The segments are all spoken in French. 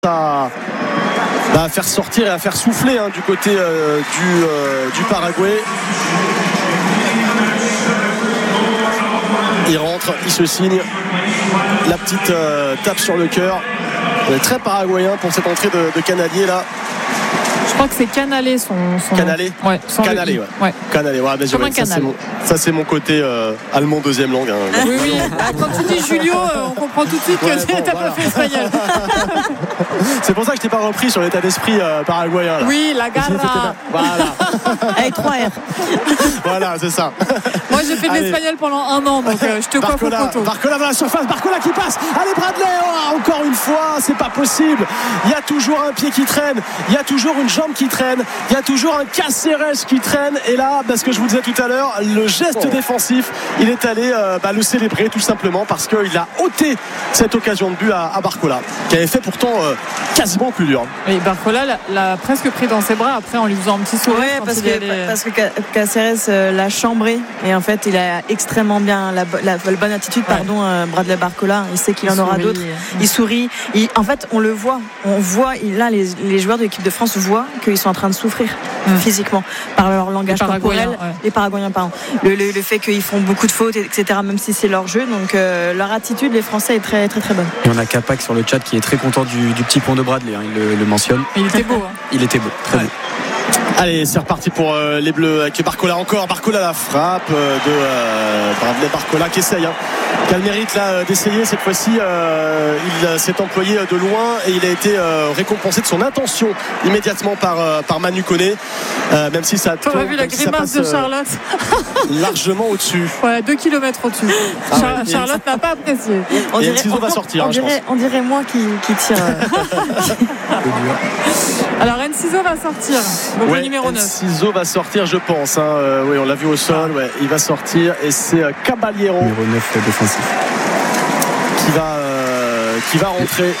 à faire sortir et à faire souffler du côté du Paraguay. Il rentre, il se signe la petite tape sur le cœur. Il est très paraguayen pour cette entrée de Canalier là. Je crois que c'est Canalé son Canalé. Ouais, Canalé, ouais. Canalé, ouais, comme un canal. Ça c'est mon côté allemand deuxième langue. Oui. Quand tu dis Julio, on comprend tout de suite que t'as pas fait espagnol. C'est pour ça que je t'ai pas repris sur l'état d'esprit paraguayen là. Oui, la garra. Voilà. Avec 3 R. Voilà, c'est ça. Moi j'ai fait de l'espagnol pendant 1 an, donc je te coiffe au poteau. Barcola dans la surface, Barcola qui passe. Allez Bradley, encore une fois, c'est pas possible. Il y a toujours un pied qui traîne, il y a toujours une jambe qui traîne, il y a toujours un Cáceres qui traîne. Et là, parce que je vous disais tout à l'heure, le geste défensif, il est allé le célébrer tout simplement parce qu'il a ôté cette occasion de but à Barcola, qui avait fait pourtant quasiment plus dur. Et Barcola l'a presque pris dans ses bras après en lui faisant un petit sourire. Ouais, parce que Cáceres l'a chambré et en fait il a extrêmement bien la bonne attitude, Bradley Barcola. Il sait qu'il en aura d'autres. Il sourit. En fait, on le voit. On voit. Là, les joueurs de l'équipe de France voient qu'ils sont en train de souffrir physiquement par leur langage corporel. Les Paraguayens, pardon. Le fait qu'ils font beaucoup de fautes, etc. Même si c'est leur jeu. Donc leur attitude, les Français, est très très très bonne. Et on a Capac sur le chat qui est très content du petit pont de Bradley. Il le mentionne. Il était beau. Il était beau. Très beau. Allez, c'est reparti pour les Bleus avec Barcola encore. Barcola, la frappe de Bradley Barcola qui essaye. Qui a le mérite là d'essayer. Cette fois-ci, il s'est employé de loin et il a été récompensé de son intention immédiatement par Manu Koné. Même si ça. T'aurais vu la grimace de Charlotte largement au-dessus. Ouais, 2 km au-dessus. Charlotte n'a pas apprécié. On dirait moi qui tire. Alors Enciso va sortir. Donc le numéro 9. Enciso va sortir, je pense. Oui, on l'a vu au sol. Ouais, il va sortir et c'est Caballero. Numéro 9 défensif. Qui va rentrer.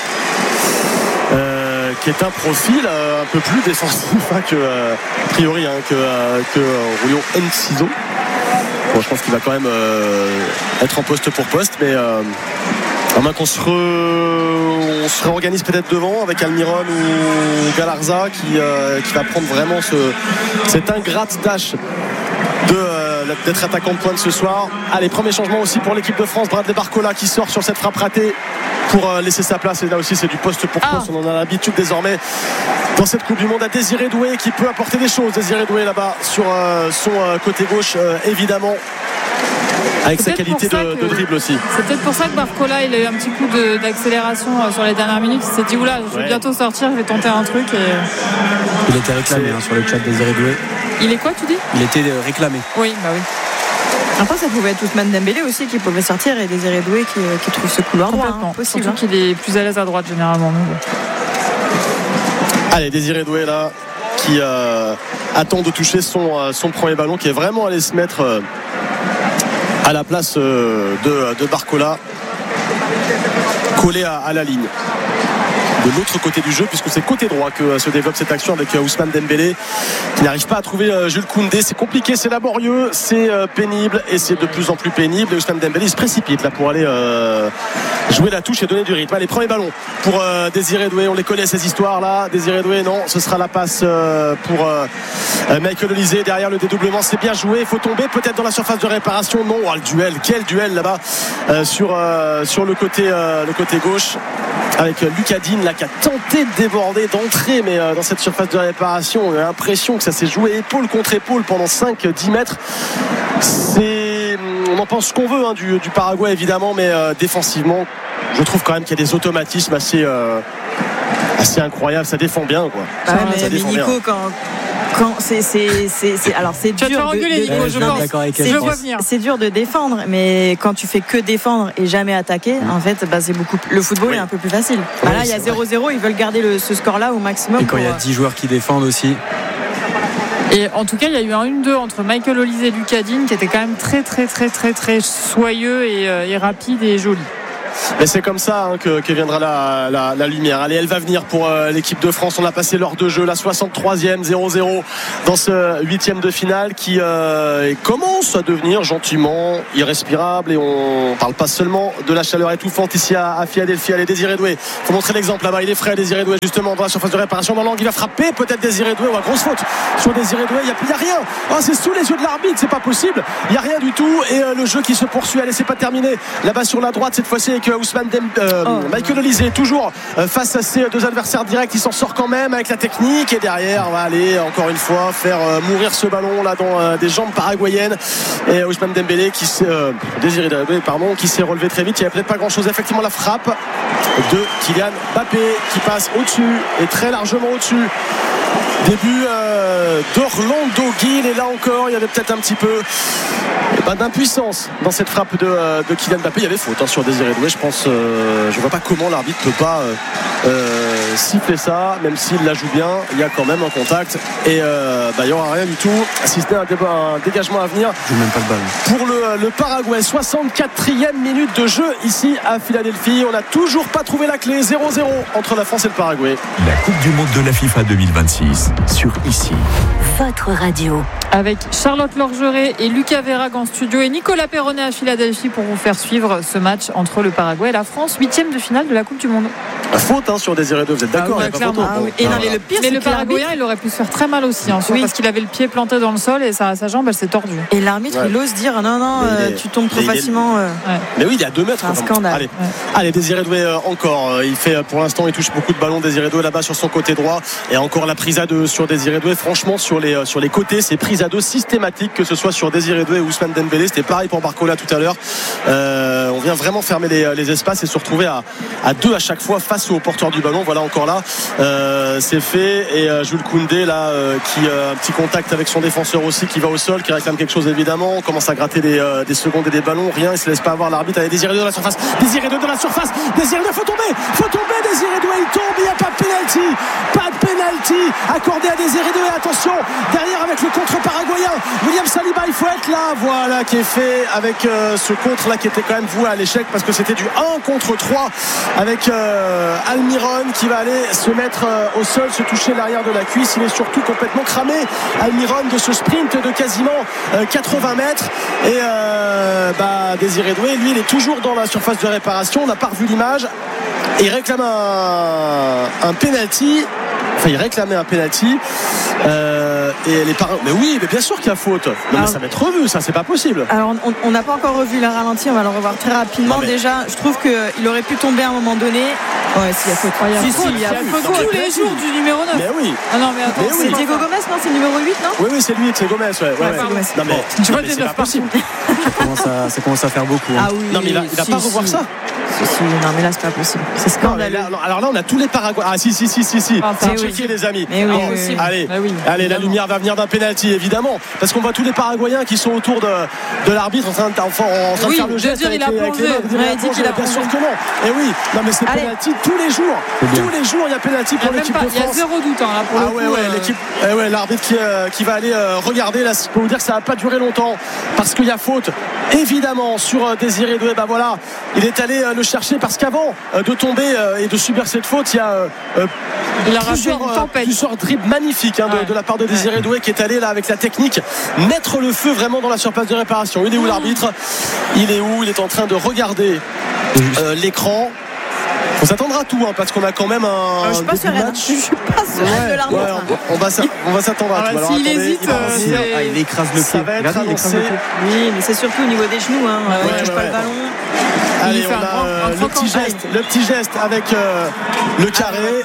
Qui est un profil un peu plus défensif que a priori que Julio Enciso. Bon, je pense qu'il va quand même être en poste pour poste, mais à moins qu'on se réorganise peut-être devant avec Almiron ou Galarza qui va prendre vraiment cette ingrate tâche d'être attaquant de pointe ce soir. Allez, premier changement aussi pour l'équipe de France. Bradley Barcola qui sort sur cette frappe ratée pour laisser sa place, et là aussi c'est du poste pour poste. On en a l'habitude désormais dans cette Coupe du Monde. À Désiré Doué qui peut apporter des choses. Désiré Doué là-bas sur son côté gauche, évidemment, avec sa qualité de dribble aussi. C'est peut-être pour ça que Barcola il a eu un petit coup d'accélération sur les dernières minutes. Il s'est dit oula, je vais bientôt sortir, je vais tenter un truc. Il était réclamé sur le chat. Désiré Doué. Il est quoi, tu dis? Il était réclamé. Oui, bah oui. Après, ça pouvait être Ousmane Dembélé aussi qui pouvait sortir, et Désiré Doué qui trouve ce couloir droit. Possible. Surtout qu'il est plus à l'aise à droite généralement. Allez, Désiré Doué là qui attend de toucher son premier ballon, qui est vraiment allé se mettre à la place de Barcola, collé à la ligne. De l'autre côté du jeu, puisque c'est côté droit que se développe cette action avec Ousmane Dembélé qui n'arrive pas à trouver Jules Koundé. C'est compliqué, c'est laborieux, c'est pénible, et c'est de plus en plus pénible. Et Ousmane Dembélé se précipite là pour aller jouer la touche et donner du rythme. Allez, premier ballon pour Désiré Doué. On les connaît ces histoires là. Désiré Doué, non, ce sera la passe pour Michael Olise. Derrière le dédoublement, c'est bien joué. Il faut tomber peut-être dans la surface de réparation. Non, le duel, quel duel là-bas sur le côté gauche avec Lucas Digne là qui a tenté de déborder, d'entrer, mais dans cette surface de réparation, on a l'impression que ça s'est joué épaule contre épaule pendant 5-10 mètres. On en pense ce qu'on veut du Paraguay évidemment, mais défensivement, je trouve quand même qu'il y a des automatismes assez incroyables. Ça défend bien, quoi. Mais Nico, quand alors c'est dur c'est dur de défendre, mais quand tu fais que défendre et jamais attaquer, en fait c'est beaucoup, le football est un peu plus facile. Là il y a 0-0, ils veulent garder ce score là au maximum, et quand il y a 10 joueurs qui défendent aussi. Et en tout cas, il y a eu un 1-2 entre Michael Olise et Lucas Digne qui était quand même très très très très très soyeux et rapide et joli. Mais c'est comme ça que viendra la lumière. Allez, elle va venir pour l'équipe de France. On a passé l'heure de jeu, la 63e, 0-0 dans ce 8e de finale qui commence à devenir gentiment irrespirable. Et on parle pas seulement de la chaleur étouffante ici à Philadelphie. Allez, Désiré Doué, faut montrer l'exemple là-bas. Il est frais, Désiré Doué, justement dans la surface de réparation dans l'angle. Il va frapper peut-être Désiré Doué. Ouais, grosse faute sur Désiré Doué. Il n'y a rien. Oh, c'est sous les yeux de l'arbitre, c'est pas possible. Il n'y a rien du tout. Et le jeu qui se poursuit. Allez, c'est pas terminé. Là-bas sur la droite, cette fois-ci avec Ousmane Michael Olise, toujours face à ses deux adversaires directs. Il s'en sort quand même avec la technique. Et derrière, on va aller encore une fois faire mourir ce ballon là dans des jambes paraguayennes. Et Ousmane Dembélé Désiré Doué, pardon, qui s'est relevé très vite. Il n'y avait peut-être pas grand-chose. Effectivement, la frappe de Kylian Mbappé qui passe au-dessus et très largement au-dessus. Début d'Orlando Gil, et là encore il y avait peut-être un petit peu d'impuissance dans cette frappe de Kylian Mbappé. Il y avait faute sur Désiré Doué, je pense. Je vois pas comment l'arbitre peut pas siffler ça, même s'il la joue bien. Il y a quand même un contact et il n'y aura rien du tout, si ce n'est un dégagement à venir. Je joue même pas le ballon pour le Paraguay. 64e minute de jeu ici à Philadelphie. On n'a toujours pas trouvé la clé. 0-0 entre la France et le Paraguay. La Coupe du Monde de la FIFA 2026 sur ici. Votre radio. Avec Charlotte Lorgeret et Lucas Verrague en studio et Nicolas Perronnet à Philadelphie pour vous faire suivre ce match entre le Paraguay et la France, 8e de finale de la Coupe du Monde. Faute sur Désiré Doué, vous êtes d'accord? Clairement. Et non, mais le pire, mais c'est le que Paraguayen, il aurait pu se faire très mal aussi, parce qu'il avait le pied planté dans le sol et sa jambe, elle s'est tordue. Et l'arbitre, il ose dire non, tu tombes trop facilement. Mais oui, il y a 2 mètres. C'est un scandale. Allez, Désiré Doué encore. Il fait pour l'instant, il touche beaucoup de ballons. Désiré Doué là-bas sur son côté droit. Et encore la prise à 2 sur Désiré Doué. Franchement, sur les côtés, c'est prise à 2 systématique, que ce soit sur Désiré Doué ou Ousmane Dembélé. C'était pareil pour Barcola tout à l'heure. On vient vraiment fermer les espaces et se retrouver à 2 à chaque fois face au porteur du ballon. Voilà, encore là, c'est fait. Et Jules Koundé là, qui a un petit contact avec son défenseur aussi, qui va au sol, qui réclame quelque chose évidemment. On commence à gratter des secondes et des ballons. Rien, il se laisse pas avoir l'arbitre. Allez, Désiré Doué dans la surface. Désiré Doué dans la surface. Désiré Doué, faut tomber. Désiré Doué, il tombe. Il n'y a pas de pénalty. Pas de pénalty accordé à Désiré Doué. Attention, derrière avec le contre paraguayen. William Saliba, il faut être là. Voilà, qui est fait avec ce contre là qui était quand même voué à l'échec, parce que c'était du 1 contre 3 avec Almiron qui va aller se mettre au sol, se toucher l'arrière de la cuisse. Il est surtout complètement cramé, Almiron, de ce sprint de quasiment 80 mètres. Et Désiré Doué, lui, il est toujours dans la surface de réparation. On n'a pas revu l'image. Et il réclame un penalty. Enfin, il réclamait un penalty. Mais oui, mais bien sûr qu'il y a faute. Mais ça va être revu, ça, c'est pas possible. Alors, on n'a pas encore revu la ralenti, on va le revoir très rapidement. Déjà, je trouve qu'il aurait pu tomber à un moment donné. Ouais, s'il y a faute. Il y a faute tous les jours du numéro 9. Mais oui. Ah non, mais attends, c'est Diego Gomez, non? C'est le numéro 8, non? Oui, c'est lui, c'est Gomez. Ouais. Non, mais c'est pas possible. Ça commence à faire beaucoup. Ah oui. Non, mais il va pas revoir ça. Non, mais là, c'est pas possible. C'est scandaleux. Alors là, on a tous les Paraguayens. Ah, si. Checker, les amis. Oui. Allez, la lumière va venir d'un penalty, évidemment. Parce qu'on voit tous les Paraguayens qui sont autour de l'arbitre en train de faire le geste. Il a plongé. Il dit qu'il a bien sûr que non. Et oui, non, mais c'est penalty tous les jours. Tous les jours, il y a penalty pour l'équipe de France. Il y a zéro doute là pour le coup. L'équipe. L'arbitre qui va aller regarder. Là, je peux vous dire que ça va pas durer longtemps, parce qu'il y a faute évidemment sur Désiré Doué. Voilà, il est allé le chercher, parce qu'avant de tomber et de subir cette faute, il y a plusieurs dribbles magnifiques de la part de Désiré Doué, qui est allé là avec la technique mettre le feu vraiment dans la surface de réparation. Il est où l'arbitre? Il est en train de regarder l'écran. On s'attendra à tout, parce qu'on a quand même un. Je suis pas sereine. Je suis pas sereine de l'arbitre. On va s'attendre à tout. S'il hésite, il écrase le pied. Ça va être annoncé. Oui, mais c'est surtout au niveau des genoux. Il touche pas le ballon. Allez, on a le petit geste avec le carré.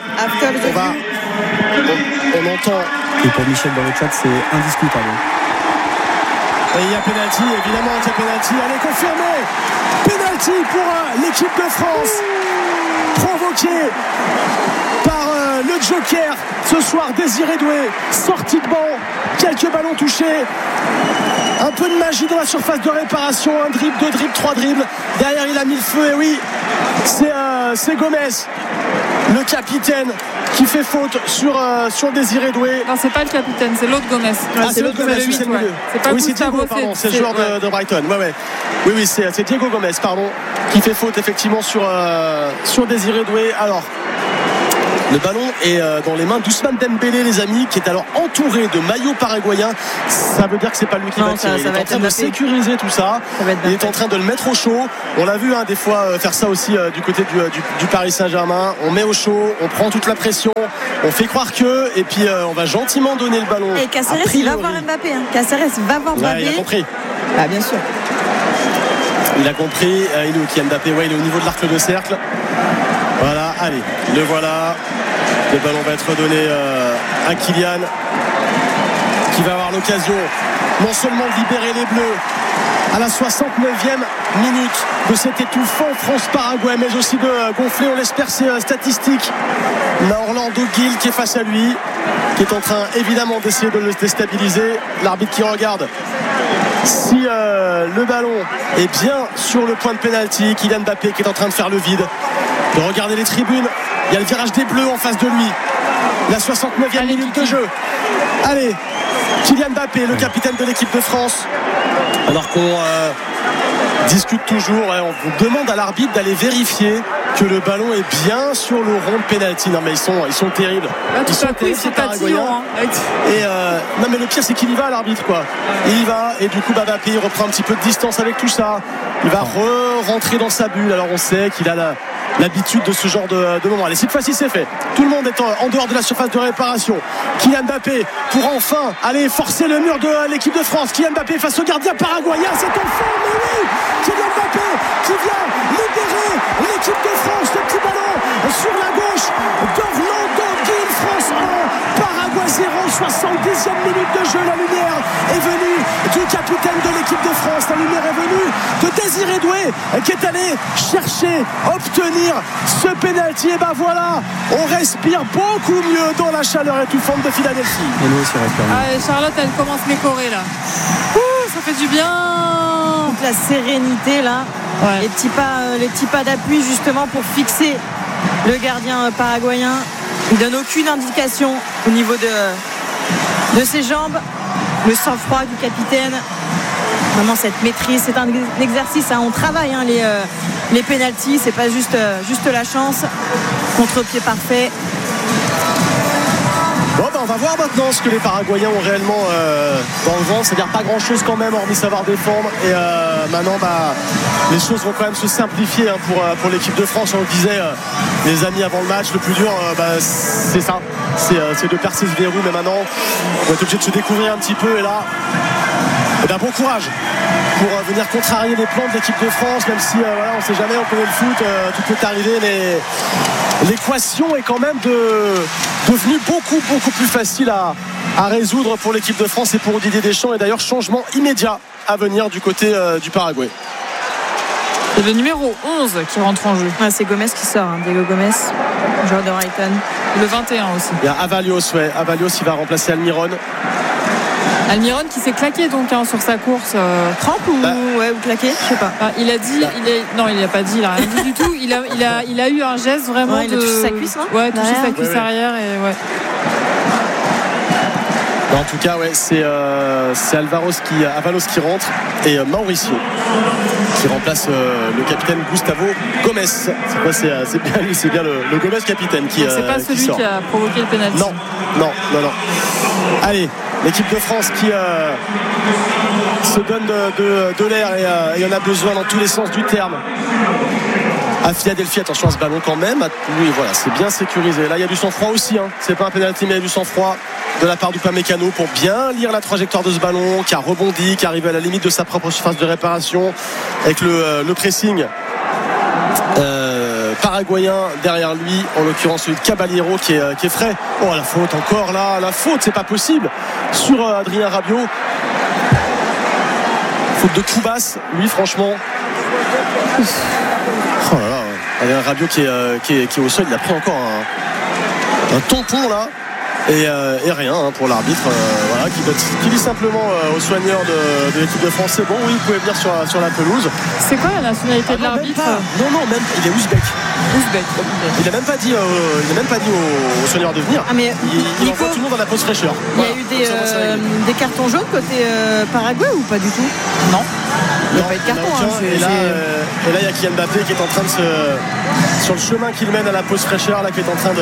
On entend. Et pour Michel dans le chat, c'est indiscutable. Et il y a pénalty, évidemment, c'est pénalty. Allez, confirmé. Pénalty pour l'équipe de France, provoqué par le Joker ce soir, Désiré Doué, sortie de banc, quelques ballons touchés, un peu de magie dans la surface de réparation, un dribble, 2 dribbles, 3 dribbles. Derrière, il a mis le feu. Et oui, c'est Gomez Le capitaine qui fait faute sur Désiré Doué. Non, c'est pas le capitaine, c'est l'autre Gomez. C'est l'autre Gomez, c'est le milieu. C'est pas c'est Diego, pardon, c'est le joueur de Brighton. Oui, c'est Diego Gomez, pardon, qui fait faute effectivement sur Désiré Doué. Alors, le ballon est dans les mains d'Ousmane Dembélé, les amis, qui est alors entouré de maillots paraguayens. Ça veut dire que c'est pas lui qui va tirer. Il est en train de sécuriser tout ça. Il est en train de le mettre au chaud. On l'a vu des fois faire ça aussi du côté du Paris Saint-Germain. On met au chaud, on prend toute la pression, on fait croire que, et puis on va gentiment donner le ballon. Et Caceres, il va voir Mbappé. Caceres va voir Mbappé. Il a compris. Ah, bien sûr. Il a compris. Il est où qui Mbappé? Il est au niveau de l'arc de cercle. Voilà, allez, le voilà. Le ballon va être donné à Kylian, qui va avoir l'occasion non seulement de libérer les Bleus à la 69e minute de cet étouffant France-Paraguay, mais aussi de gonfler, on l'espère, ses statistiques. On a Orlando Gil qui est face à lui, qui est en train évidemment d'essayer de le déstabiliser. L'arbitre qui regarde si le ballon est bien sur le point de pénalty. Kylian Mbappé qui est en train de faire le vide, de regarder les tribunes. Il y a le virage des Bleus en face de lui. La 69e minute de jeu. Allez, Kylian Mbappé, le capitaine de l'équipe de France. Alors qu'on discute toujours, on vous demande à l'arbitre d'aller vérifier que le ballon est bien sur le rond de pénalty. Non mais ils sont terribles. Ils sont terribles, ces Paraguayens. Et non mais le pire c'est qu'il y va à l'arbitre quoi. Il y va et du coup Mbappé il reprend un petit peu de distance avec tout ça. Il va rentrer dans sa bulle. Alors on sait qu'il a l'habitude de ce genre de moment. Allez, cette fois-ci c'est fait. Tout le monde est en dehors de la surface de réparation. Kylian Mbappé pour enfin aller forcer le mur de l'équipe de France. Kylian Mbappé face au gardien paraguayen. C'est enfin, mais oui, Kylian Mbappé qui vient libérer l'équipe de France. Le petit ballon sur la gauche d'Orlando Gil. France 1, Paraguay 0, 70e minute de jeu. La lumière est venue du capitaine de l'équipe de France. La lumière est venue de Désiré Doué qui est allé chercher, obtenir ce pénalty. Et ben voilà, on respire beaucoup mieux dans la chaleur étouffante de Philadelphie. Et nous aussi respirons. Charlotte, elle commence l'écorée là. Ça fait du bien. Donc la sérénité là, ouais. Les petits pas d'appui justement pour fixer le gardien paraguayen. Il donne aucune indication au niveau de ses jambes. Le sang-froid du capitaine. Vraiment cette maîtrise, c'est un exercice. On travaille les pénaltys, c'est pas juste la chance. Contre-pied parfait. Bon on va voir maintenant ce que les Paraguayens ont réellement dans le ventre, c'est-à-dire pas grand-chose quand même hormis savoir défendre. Et maintenant les choses vont quand même se simplifier pour l'équipe de France. On le disait les amis avant le match, le plus dur c'est ça, c'est de percer ce verrou. Mais maintenant on va être obligé de se découvrir un petit peu. Et là bon courage pour venir contrarier les plans de l'équipe de France, même si on ne sait jamais, on connaît le foot, tout peut arriver, mais l'équation est quand même devenue beaucoup plus facile à résoudre pour l'équipe de France et pour Didier Deschamps. Et d'ailleurs changement immédiat à venir du côté du Paraguay. C'est le numéro 11 qui rentre en jeu. C'est Gomez qui sort, Diego Gomez, joueur de Brighton. Le 21 aussi. Il y a Avalios il va remplacer Almiron qui s'est claqué donc sur sa course. Crampe ou claqué, je sais pas. Il a dit, non il n'a pas dit, il a rien dit du tout. Il a eu un geste vraiment il a touché sa cuisse, non? Ouais, touché sa cuisse arrière et ouais. En tout cas, c'est Avalos qui rentre et Mauricio qui remplace le capitaine Gustavo Gomez. C'est bien le Gomez capitaine qui c'est pas celui qui a provoqué le pénalty. Non. Allez, l'équipe de France qui se donne de l'air et il y en a besoin dans tous les sens du terme. À Philadelphie, attention à ce ballon quand même. Oui, voilà, c'est bien sécurisé. Là, il y a du sang-froid aussi. C'est pas un pénalty, mais il y a du sang-froid de la part du Upamecano pour bien lire la trajectoire de ce ballon, qui a rebondi, qui arrive à la limite de sa propre surface de réparation, avec le pressing paraguayen derrière lui, en l'occurrence celui de Caballero qui est frais. Oh, la faute encore là, la faute, c'est pas possible sur Adrien Rabiot. Faute de Koubas, lui franchement. Oh là là, Adrien Rabiot qui est au sol, il a pris encore un tampon là. Et rien pour l'arbitre qui dit simplement aux soigneurs de l'équipe de France, c'est bon, oui, vous pouvez venir sur la pelouse. C'est quoi la nationalité de l'arbitre? Non, même il est ouzbek. Ouzbek. Il n'a même pas dit aux soigneurs de venir. Ah, mais il Nico, envoie tout le monde à la pause fraîcheur. il y a eu des cartons jaunes côté Paraguay ou pas du tout? Non. Il n'y a pas eu de carton. Et là, il y a Kylian Mbappé qui est en train de sur le chemin qu'il mène à la pause fraîcheur, là, qui est en train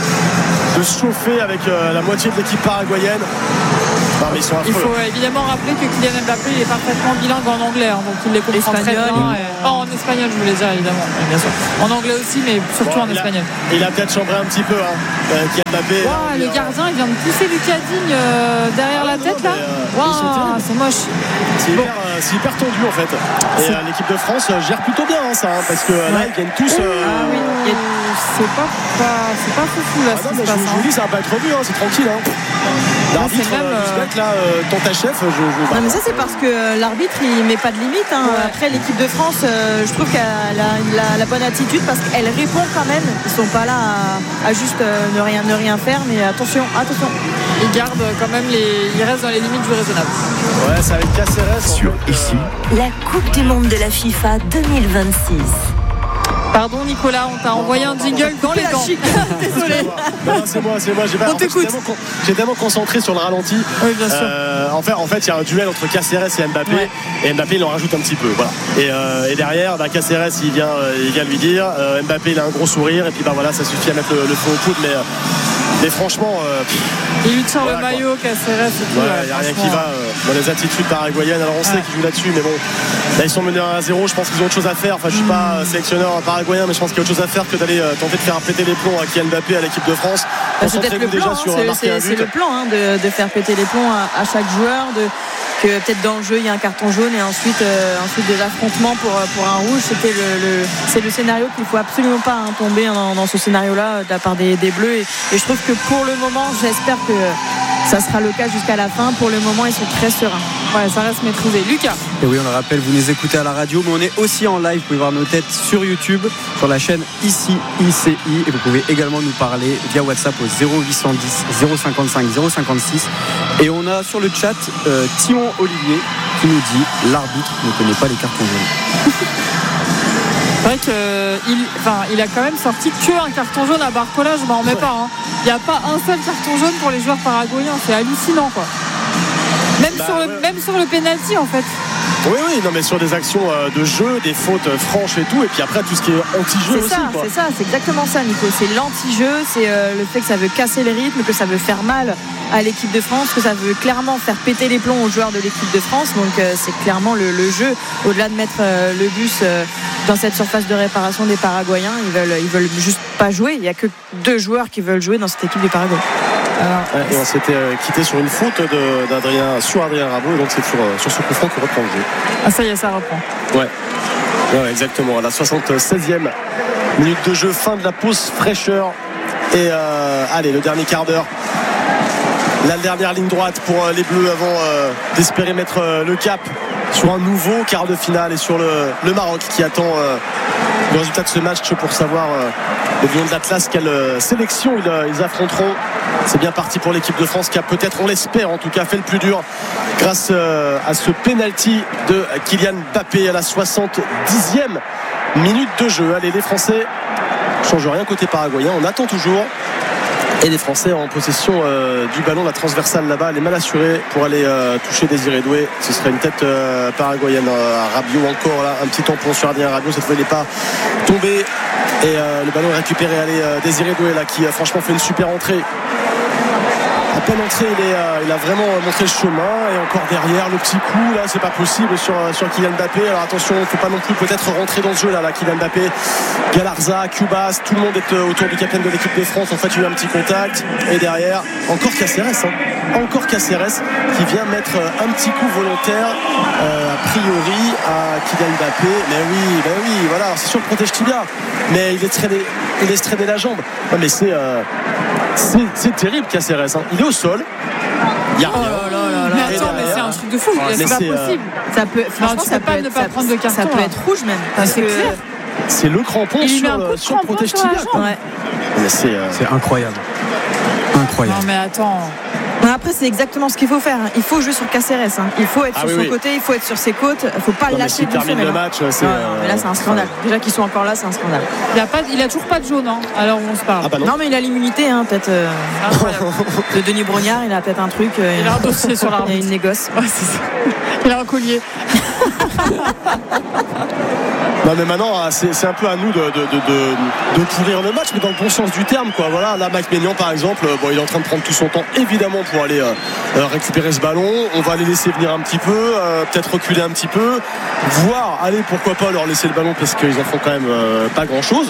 de se chauffer avec la moitié de l'équipe paraguayenne. Non, mais ils sont affreux. Il faut évidemment rappeler que Kylian Mbappé il est parfaitement bilingue en anglais, hein, donc il les comprend très bien. En espagnol, je voulais dire évidemment, bien sûr. En anglais aussi, mais surtout en espagnol. Il a peut-être chambré un petit peu, Kylian Mbappé. Le gardien, il vient de pousser Lucas Digne derrière la tête là. C'est moche. C'est hyper tendu en fait. Et l'équipe de France gère plutôt bien ça, parce que là ils gagnent tous. C'est pas foufou là. Je vous dis, ça va pas être revu, c'est tranquille. L'arbitre, là, ton chef, non, mais ça c'est parce que l'arbitre il met pas de limite. Après l'équipe de France, je trouve qu'elle a la bonne attitude parce qu'elle répond quand même. Ils sont pas là à juste ne rien faire, mais attention. Ils gardent quand même ils restent dans les limites du raisonnable. Ouais, c'est avec Caceres sur ici. La Coupe du Monde de la FIFA 2026. Pardon Nicolas, on t'a envoyé un jingle dans les dents. Désolé. Non, c'est moi. On t'écoute. J'ai tellement concentré sur le ralenti. Oui, bien sûr. En fait, il y a un duel entre Caceres et Mbappé. Ouais. Et Mbappé, il en rajoute un petit peu. Voilà. Et derrière, Caceres, il vient lui dire. Mbappé, il a un gros sourire. Et puis, voilà, ça suffit à mettre le feu au coude. Mais franchement. Il lui tire le maillot, Caceres. Il n'y a rien qui va dans les attitudes paraguayennes. Alors, on sait qu'ils jouent là-dessus. Mais bon, là, ils sont menés 1-0. Je pense qu'ils ont autre chose à faire. Enfin, je ne suis pas sélectionneur paraguayen, mais je pense qu'il y a autre chose à faire que d'aller tenter de faire péter les plombs à Kylian Mbappé à l'équipe de France. C'est peut-être le plan, c'est le plan de faire péter les plombs à chaque joueur, que peut-être dans le jeu il y a un carton jaune et ensuite des affrontements pour un rouge. C'est le scénario qu'il ne faut absolument pas tomber dans ce scénario-là de la part des Bleus. Et je trouve que pour le moment, j'espère que ça sera le cas jusqu'à la fin. Pour le moment, ils sont très sereins. Ouais, ça reste maîtrisé. Lucas. Et oui, on le rappelle, vous nous écoutez à la radio, mais on est aussi en live. Vous pouvez voir nos têtes sur YouTube, sur la chaîne Ici ICI. Et vous pouvez également nous parler via WhatsApp au 0810 055 056. Et on a sur le chat Timon Olivier qui nous dit l'arbitre ne connaît pas les cartons jaunes. C'est vrai qu'il a quand même sorti qu'un carton jaune à Barcola, je m'en remets pas. Il n'y a pas un seul carton jaune pour les joueurs paraguayens, c'est hallucinant quoi. Même sur le penalty en fait. Oui, non mais sur des actions de jeu, des fautes franches et tout, et puis après tout ce qui est anti-jeu aussi. C'est exactement ça, Nico. C'est l'anti-jeu, c'est le fait que ça veut casser le rythme, que ça veut faire mal à l'équipe de France, que ça veut clairement faire péter les plombs aux joueurs de l'équipe de France. Donc c'est clairement le jeu. Au-delà de mettre le bus dans cette surface de réparation des Paraguayens, ils veulent juste pas jouer. Il n'y a que 2 joueurs qui veulent jouer dans cette équipe du Paraguay. Et on s'était quitté sur une faute sur Adrien Rabault, et donc c'est sur ce coup franc qu'on reprend le jeu. Ah ça y est, ça reprend. Ouais, exactement. À la 76e minute de jeu, fin de la pause fraîcheur. Et allez, le dernier quart d'heure. La dernière ligne droite pour les Bleus avant d'espérer mettre le cap sur un nouveau quart de finale et sur le Maroc qui attend le résultat de ce match pour savoir le Lion de l'Atlas quelle sélection ils affronteront. C'est bien parti pour l'équipe de France qui a peut-être, on l'espère en tout cas, fait le plus dur grâce à ce penalty de Kylian Mbappé à la 70e minute de jeu. Allez, les Français ne changent rien côté paraguayen, on attend toujours. Et les Français en possession du ballon, la transversale là-bas, elle est mal assurée pour aller toucher Désiré Doué. Ce serait une tête paraguayenne à Rabiot encore là, un petit tampon sur Adrien Rabiot, cette fois il n'est pas tombé et le ballon est récupéré. Allez, Désiré Doué là qui franchement fait une super entrée. À peine entré, il a vraiment montré le chemin, et encore derrière le petit coup là, c'est pas possible sur Kylian Mbappé. Alors attention, il ne faut pas non plus peut-être rentrer dans ce jeu là, Kylian Mbappé, Galarza, Cubas, tout le monde est autour du capitaine de l'équipe de France. En fait, il y a eu un petit contact, et derrière encore Caceres, encore Caceres qui vient mettre un petit coup volontaire a priori à Kylian Mbappé. Mais oui, voilà, c'est sûr le protège tibia, mais il laisse traîner la jambe. Ouais, mais c'est terrible Caceres, il est au sol, il y a rien. Mais attends, mais c'est un truc de fou, c'est pas possible. Ça peut, franchement, ça peut ne pas prendre de carton. Ça peut être rouge même, parce que c'est le crampon sur le protège tibia. Ouais. Mais c'est incroyable. Incroyable. Non mais attends. Après, c'est exactement ce qu'il faut faire. Il faut jouer sur Caceres. Il faut être sur son côté, il faut être sur ses côtes. Il ne faut pas le lâcher d'une semaine. Le match, non, mais là, c'est un scandale. Déjà qu'ils sont encore là, c'est un scandale. Il a toujours pas de jaune, hein, alors on se parle. Ah bah non, mais il a l'immunité, hein, peut-être. De Denis Brognard, il a peut-être un truc. Il a un dossier sur l'arbitre. Il y a une négoce. Ouais, c'est ça. Il a un collier. Non mais maintenant c'est un peu à nous de pourrir le match, mais dans le bon sens du terme quoi. Voilà, là Mike Maignan par exemple, il est en train de prendre tout son temps évidemment pour aller récupérer ce ballon. On va les laisser venir un petit peu, peut-être reculer un petit peu, voire aller pourquoi pas leur laisser le ballon parce qu'ils en font quand même pas grand chose.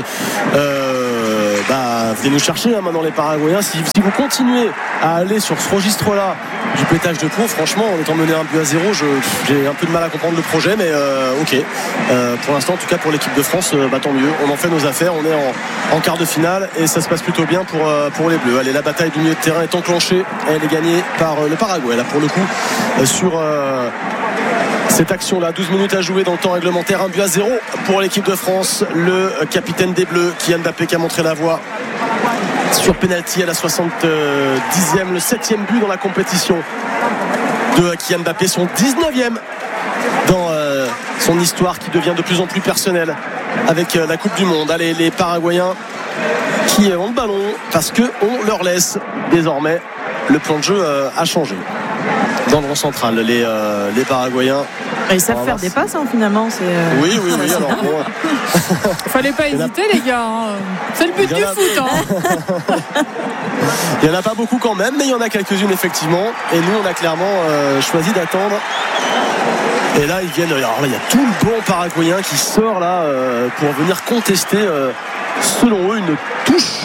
Venez nous chercher hein, maintenant les Paraguayens. Si vous continuez à aller sur ce registre-là du pétage de plomb, franchement, en étant mené 1-0, j'ai un peu de mal à comprendre le projet, mais ok. Pour l'instant, en tout cas pour l'équipe de France, tant mieux. On en fait nos affaires, on est en quart de finale et ça se passe plutôt bien pour les Bleus. Allez, la bataille du milieu de terrain est enclenchée. Elle est gagnée par le Paraguay. Là, pour le coup, sur cette action-là, 12 minutes à jouer dans le temps réglementaire, 1-0 pour l'équipe de France. Le capitaine des Bleus, Kylian Mbappé, qui a montré la voie sur penalty à la 70e, le 7e but dans la compétition de Kylian Mbappé, son 19e dans son histoire qui devient de plus en plus personnelle avec la Coupe du Monde. Allez, les Paraguayens qui ont le ballon parce qu'on leur laisse désormais. Le plan de jeu a changé dans le rond central. Les Paraguayens. Ils savent faire des passes hein, finalement. Oui. Alors, bon. Fallait pas hésiter les gars. Hein. C'est le but du foot. Hein. Il n'y en a pas beaucoup quand même, mais il y en a quelques-unes effectivement. Et nous, on a clairement choisi d'attendre. Et là, ils viennent. Alors là, il y a tout le banc paraguayen qui sort là pour venir contester, selon eux, une touche.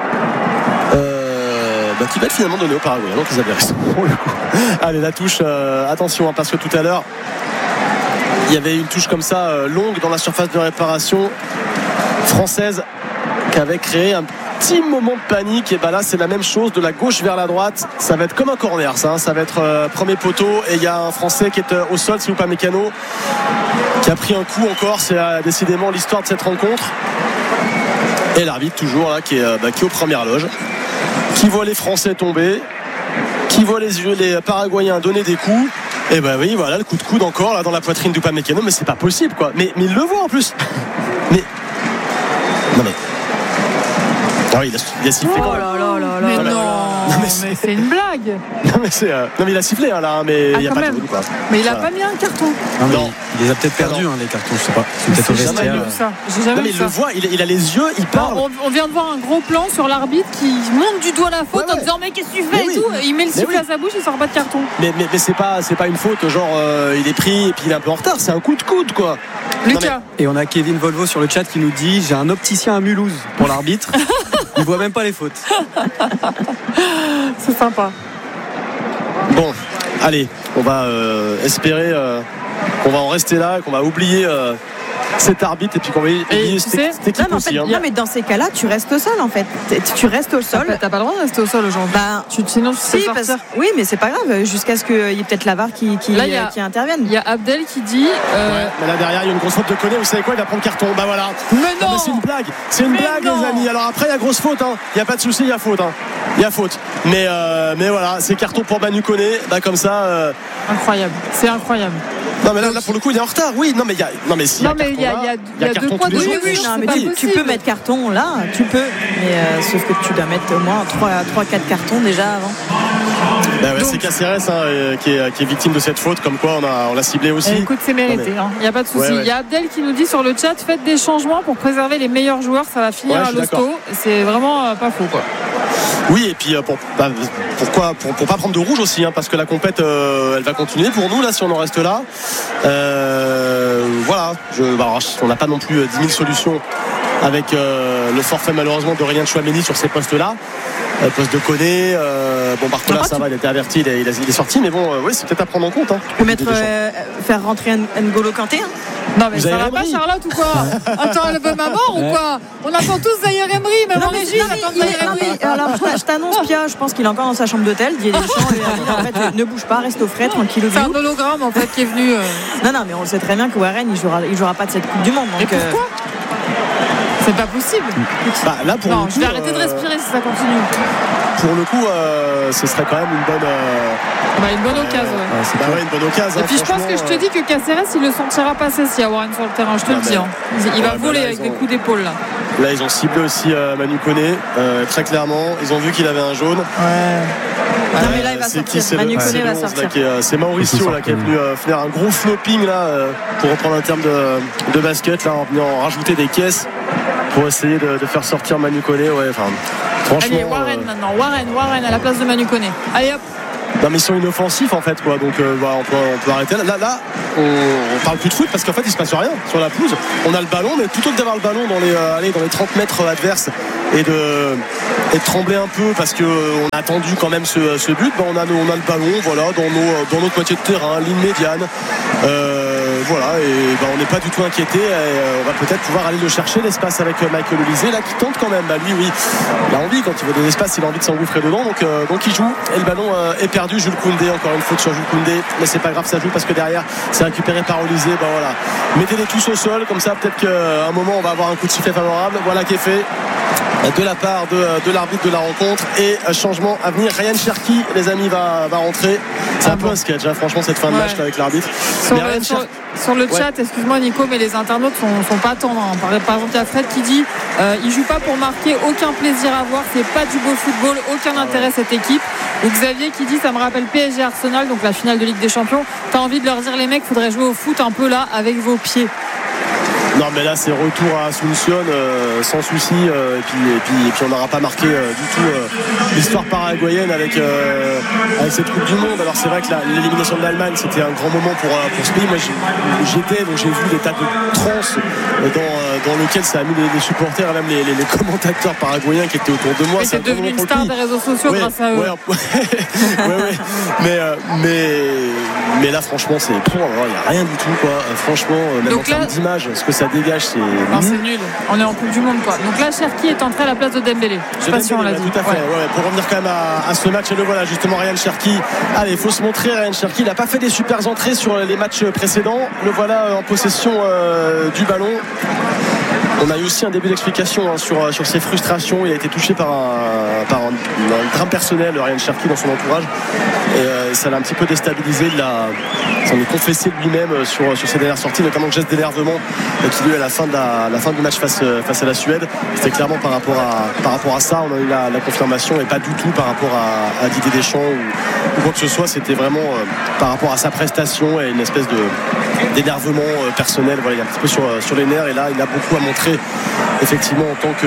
Qui va être finalement donnée aux Paraguayens. Donc ils avaient raison pour le coup. Allez, la touche, attention, hein, parce que tout à l'heure il y avait une touche comme ça longue dans la surface de réparation française qui avait créé un petit moment de panique. Et là c'est la même chose, de la gauche vers la droite. Ça va être comme un corner ça, hein. Ça va être premier poteau et il y a un Français qui est au sol, c'est Upamecano, qui a pris un coup encore. C'est décidément l'histoire de cette rencontre. Et l'arbitre toujours là qui est aux premières loges, qui voit les Français tomber, qui voit les Paraguayens donner des coups. Et oui, voilà le coup de coude encore là dans la poitrine d'Upamecano, mais c'est pas possible quoi. Mais il le voit en plus. Mais non mais il a sifflé quand même. Mais non, mais c'est une blague. Non mais il a sifflé hein, là, mais il n'y a pas de coup quoi. Mais il a pas mis un carton. Non. Il les a peut-être perdus les cartons, je sais pas. C'est peut-être au vestiaire. J'ai jamais vu ça. Il le voit, il a les yeux, il parle. On vient de voir un gros plan sur l'arbitre qui monte du doigt la faute en disant mais qu'est-ce que tu fais et tout. Il met le sifflet à sa bouche, il sort pas de carton. Mais c'est pas une faute genre il est pris et puis il est un peu en retard, c'est un coup de coude quoi. Lucas. Et on a Kevin Volvo sur le chat qui nous dit j'ai un opticien à Mulhouse pour l'arbitre. Il voit même pas les fautes. C'est sympa. Bon, allez, on va espérer qu'on va en rester là, qu'on va oublier cet arbitre et puis qu'on va oublier cette équipe aussi. Non, mais dans ces cas-là, tu restes au sol en fait. Tu restes au sol. T'as pas le droit de rester au sol aujourd'hui. Sinon, tu peux sortir. Oui, mais c'est pas grave. Jusqu'à ce qu'il y ait peut-être la VAR qui intervienne. Il y a Abdel qui dit. Mais là derrière, il y a une grosse faute de Koné. Vous savez quoi? Il va prendre carton. Voilà. Mais non. Mais c'est une blague. C'est une blague, les amis. Alors après, il y a grosse faute. Il n'y a pas de souci. Il y a faute. Il y a faute. Mais voilà, c'est carton pour Manu Koné. Comme ça. Incroyable. C'est incroyable. Non mais là pour le coup il est en retard. Oui, non mais il y a il y a deux poids de oui, tu peux mettre carton là, tu peux, mais sauf que tu dois mettre au moins 3-4 cartons déjà avant. C'est Caceres qui est victime de cette faute, comme quoi on l'a ciblé aussi. Écoute, c'est mérité, il n'y a pas de souci. Il y a Abdel qui nous dit sur le chat, faites des changements pour préserver les meilleurs joueurs, ça va finir à l'hosto. C'est vraiment pas faux quoi. Oui, et puis pour pas prendre de rouge aussi, parce que la compète elle va continuer pour nous là si on en reste là. Voilà, on n'a pas non plus 10 000 solutions avec le forfait malheureusement de Ryan Chouameni sur ces postes là. Poste de Koné, Barcola ça va, il a été averti, il est sorti, mais oui, c'est peut-être à prendre en compte. Tu peux faire rentrer N'Golo Kanté. Non mais ça va pas Charlotte ou quoi? Attends, elle veut ma mort ou quoi? On attend tous Zaïre Emery, même en régie on attend Zaïre Emery. Alors je t'annonce Pia, je pense qu'il est encore dans sa chambre d'hôtel. Didier Deschamps en fait ne bouge pas, reste au frais, tranquille. C'est un hologramme en fait qui est venu. Non mais on sait très bien que Warren il jouera pas de cette Coupe du Monde. Et pourquoi? C'est pas possible. Là, pour non, le coup, je vais arrêter de respirer si ça continue. Pour le coup, ce serait quand même une bonne. Une bonne occasion. Une bonne occasion. Et puis je pense que je te dis que Caceres, il le sentira passer s'il y a Warren sur le terrain. Je te le dis. Il va voler avec des coups d'épaule là. Là, ils ont ciblé aussi Manu Koné, très clairement. Ils ont vu qu'il avait un jaune. Non, mais là, il va sortir. Manu Koné va sortir. C'est Mauricio là, qui est venu faire un gros flopping là, pour reprendre un terme de basket, là, en rajouter des caisses pour essayer de faire sortir Manu Koné. Franchement. Allez, Warren maintenant. Warren à la place de Manu Koné. Allez hop. Non, mais ils sont inoffensifs en fait, quoi. Donc on peut arrêter là. On parle plus de foot parce qu'en fait il se passe rien sur la pelouse. On a le ballon, mais plutôt que d'avoir le ballon dans les 30 mètres adverses et de trembler un peu parce qu'on a attendu quand même ce but, on a le ballon, voilà, dans notre moitié de terrain, ligne médiane. On n'est pas du tout inquiété. On va peut-être pouvoir aller le chercher, l'espace, avec Michael Olise là qui tente quand même. Lui, oui, il a envie, quand il veut de l'espace, il a envie de s'engouffrer dedans, donc il joue et le ballon est perdu. Jules Koundé, encore une faute sur Jules Koundé, mais c'est pas grave, ça joue parce que derrière c'est récupéré par Olise. Mettez-les tous au sol, comme ça peut-être qu'à un moment on va avoir un coup de sifflet favorable. Voilà qui est fait de la part de l'arbitre de la rencontre. Et changement à venir, Ryan Cherki, les amis, va rentrer. C'est un peu un sketch, franchement, cette fin de match là, avec l'arbitre. Sur le chat, excuse-moi Nico, mais les internautes sont pas tendres. Par exemple, il y a Fred qui dit il joue pas pour marquer, aucun plaisir à voir, c'est pas du beau football, aucun intérêt cette équipe. Ou Xavier qui dit ça me rappelle PSG Arsenal, donc la finale de Ligue des Champions. T'as envie de leur dire les mecs, faudrait jouer au foot un peu là avec vos pieds. Non, mais là c'est retour à Asunción sans souci, et puis on n'aura pas marqué du tout l'histoire paraguayenne avec cette Coupe du Monde. Alors c'est vrai que l'élimination de l'Allemagne c'était un grand moment pour ce pays. Moi j'étais, donc j'ai vu des tas de transes dans lesquelles ça a mis les supporters et même les commentateurs paraguayens qui étaient autour de moi. C'est devenu une star des réseaux sociaux grâce à eux. Mais là franchement il n'y a rien du tout, quoi. Franchement, même donc en termes d'image, ce que ça dégage, c'est nul. On est en Coupe du Monde, quoi. Donc là Cherki est entré à la place de Dembélé. Je sais pas si on l'a dit. Tout à fait. Pour revenir quand même à ce match, et le voilà justement, Ryan Cherki. Allez, il faut se montrer. Ryan Cherki, il n'a pas fait des super entrées sur les matchs précédents. Le voilà en possession du ballon. On a eu aussi un début d'explication sur ses frustrations. Il a été touché par un drame personnel, Ryan Cherki, dans son entourage, et ça l'a un petit peu déstabilisé. Il s'en est confessé lui-même sur ses dernières sorties, notamment le geste d'énervement qu'il a eu à la fin du match face à la Suède. C'était clairement par rapport à ça. On a eu la confirmation, et pas du tout par rapport à Didier Deschamps ou quoi que ce soit. C'était vraiment par rapport à sa prestation et une espèce d'énervement personnel. Voilà, il est un petit peu sur les nerfs, et là il a beaucoup à montrer effectivement en tant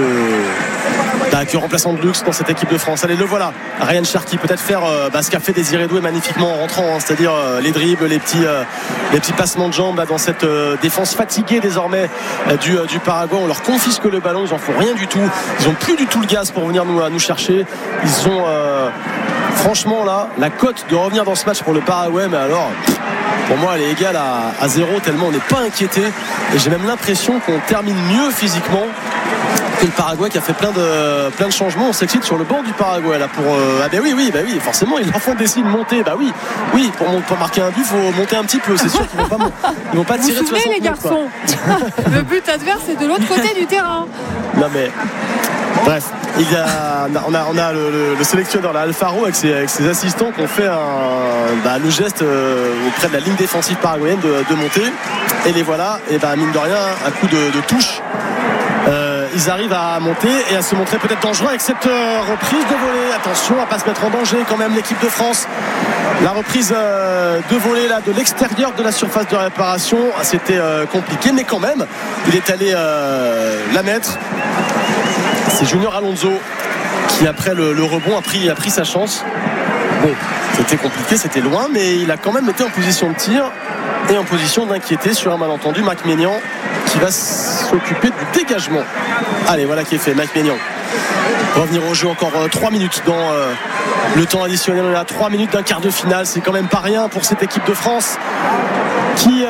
que remplaçant de luxe dans cette équipe de France. Allez, le voilà, Ryan Cherki, peut-être faire ce qu'a fait Désiré Doué magnifiquement en rentrant, c'est-à-dire les dribbles, les petits passements de jambes là, dans cette défense fatiguée désormais du Paraguay. On leur confisque le ballon, ils en font rien du tout, ils ont plus du tout le gaz pour venir nous chercher. Ils ont franchement là la cote de revenir dans ce match pour le Paraguay, mais alors pour moi elle est égale à 0, tellement on n'est pas inquiété, et j'ai même l'impression qu'on termine mieux physiquement que le Paraguay, qui a fait plein de changements. On s'excite sur le banc du Paraguay là pour oui, forcément ils leur font des signes monter. Oui, pour marquer un but, il faut monter un petit peu. C'est sûr qu'ils vont pas tirer de 60 les garçons. Le but adverse est de l'autre côté du terrain. Non mais bref, on a le sélectionneur là, Alfaro, avec ses assistants, qui ont fait le geste auprès de la ligne défensive paraguayenne de monter, et les voilà, et mine de rien, un coup de touche, ils arrivent à monter et à se montrer peut-être dangereux avec cette reprise de volée. Attention à pas se mettre en danger quand même, l'équipe de France. La reprise de volée là, de l'extérieur de la surface de réparation, c'était compliqué, mais quand même il est allé la mettre. C'est Junior Alonso qui, après le rebond, a pris sa chance. Bon, c'était compliqué, c'était loin, mais il a quand même été en position de tir et en position d'inquiéter sur un malentendu. Marc Maignan qui va s'occuper du dégagement. Allez, voilà qui est fait, Marc Maignan. Revenir au jeu, encore 3 minutes dans le temps additionnel. On est à 3 minutes d'un quart de finale, c'est quand même pas rien pour cette équipe de France qui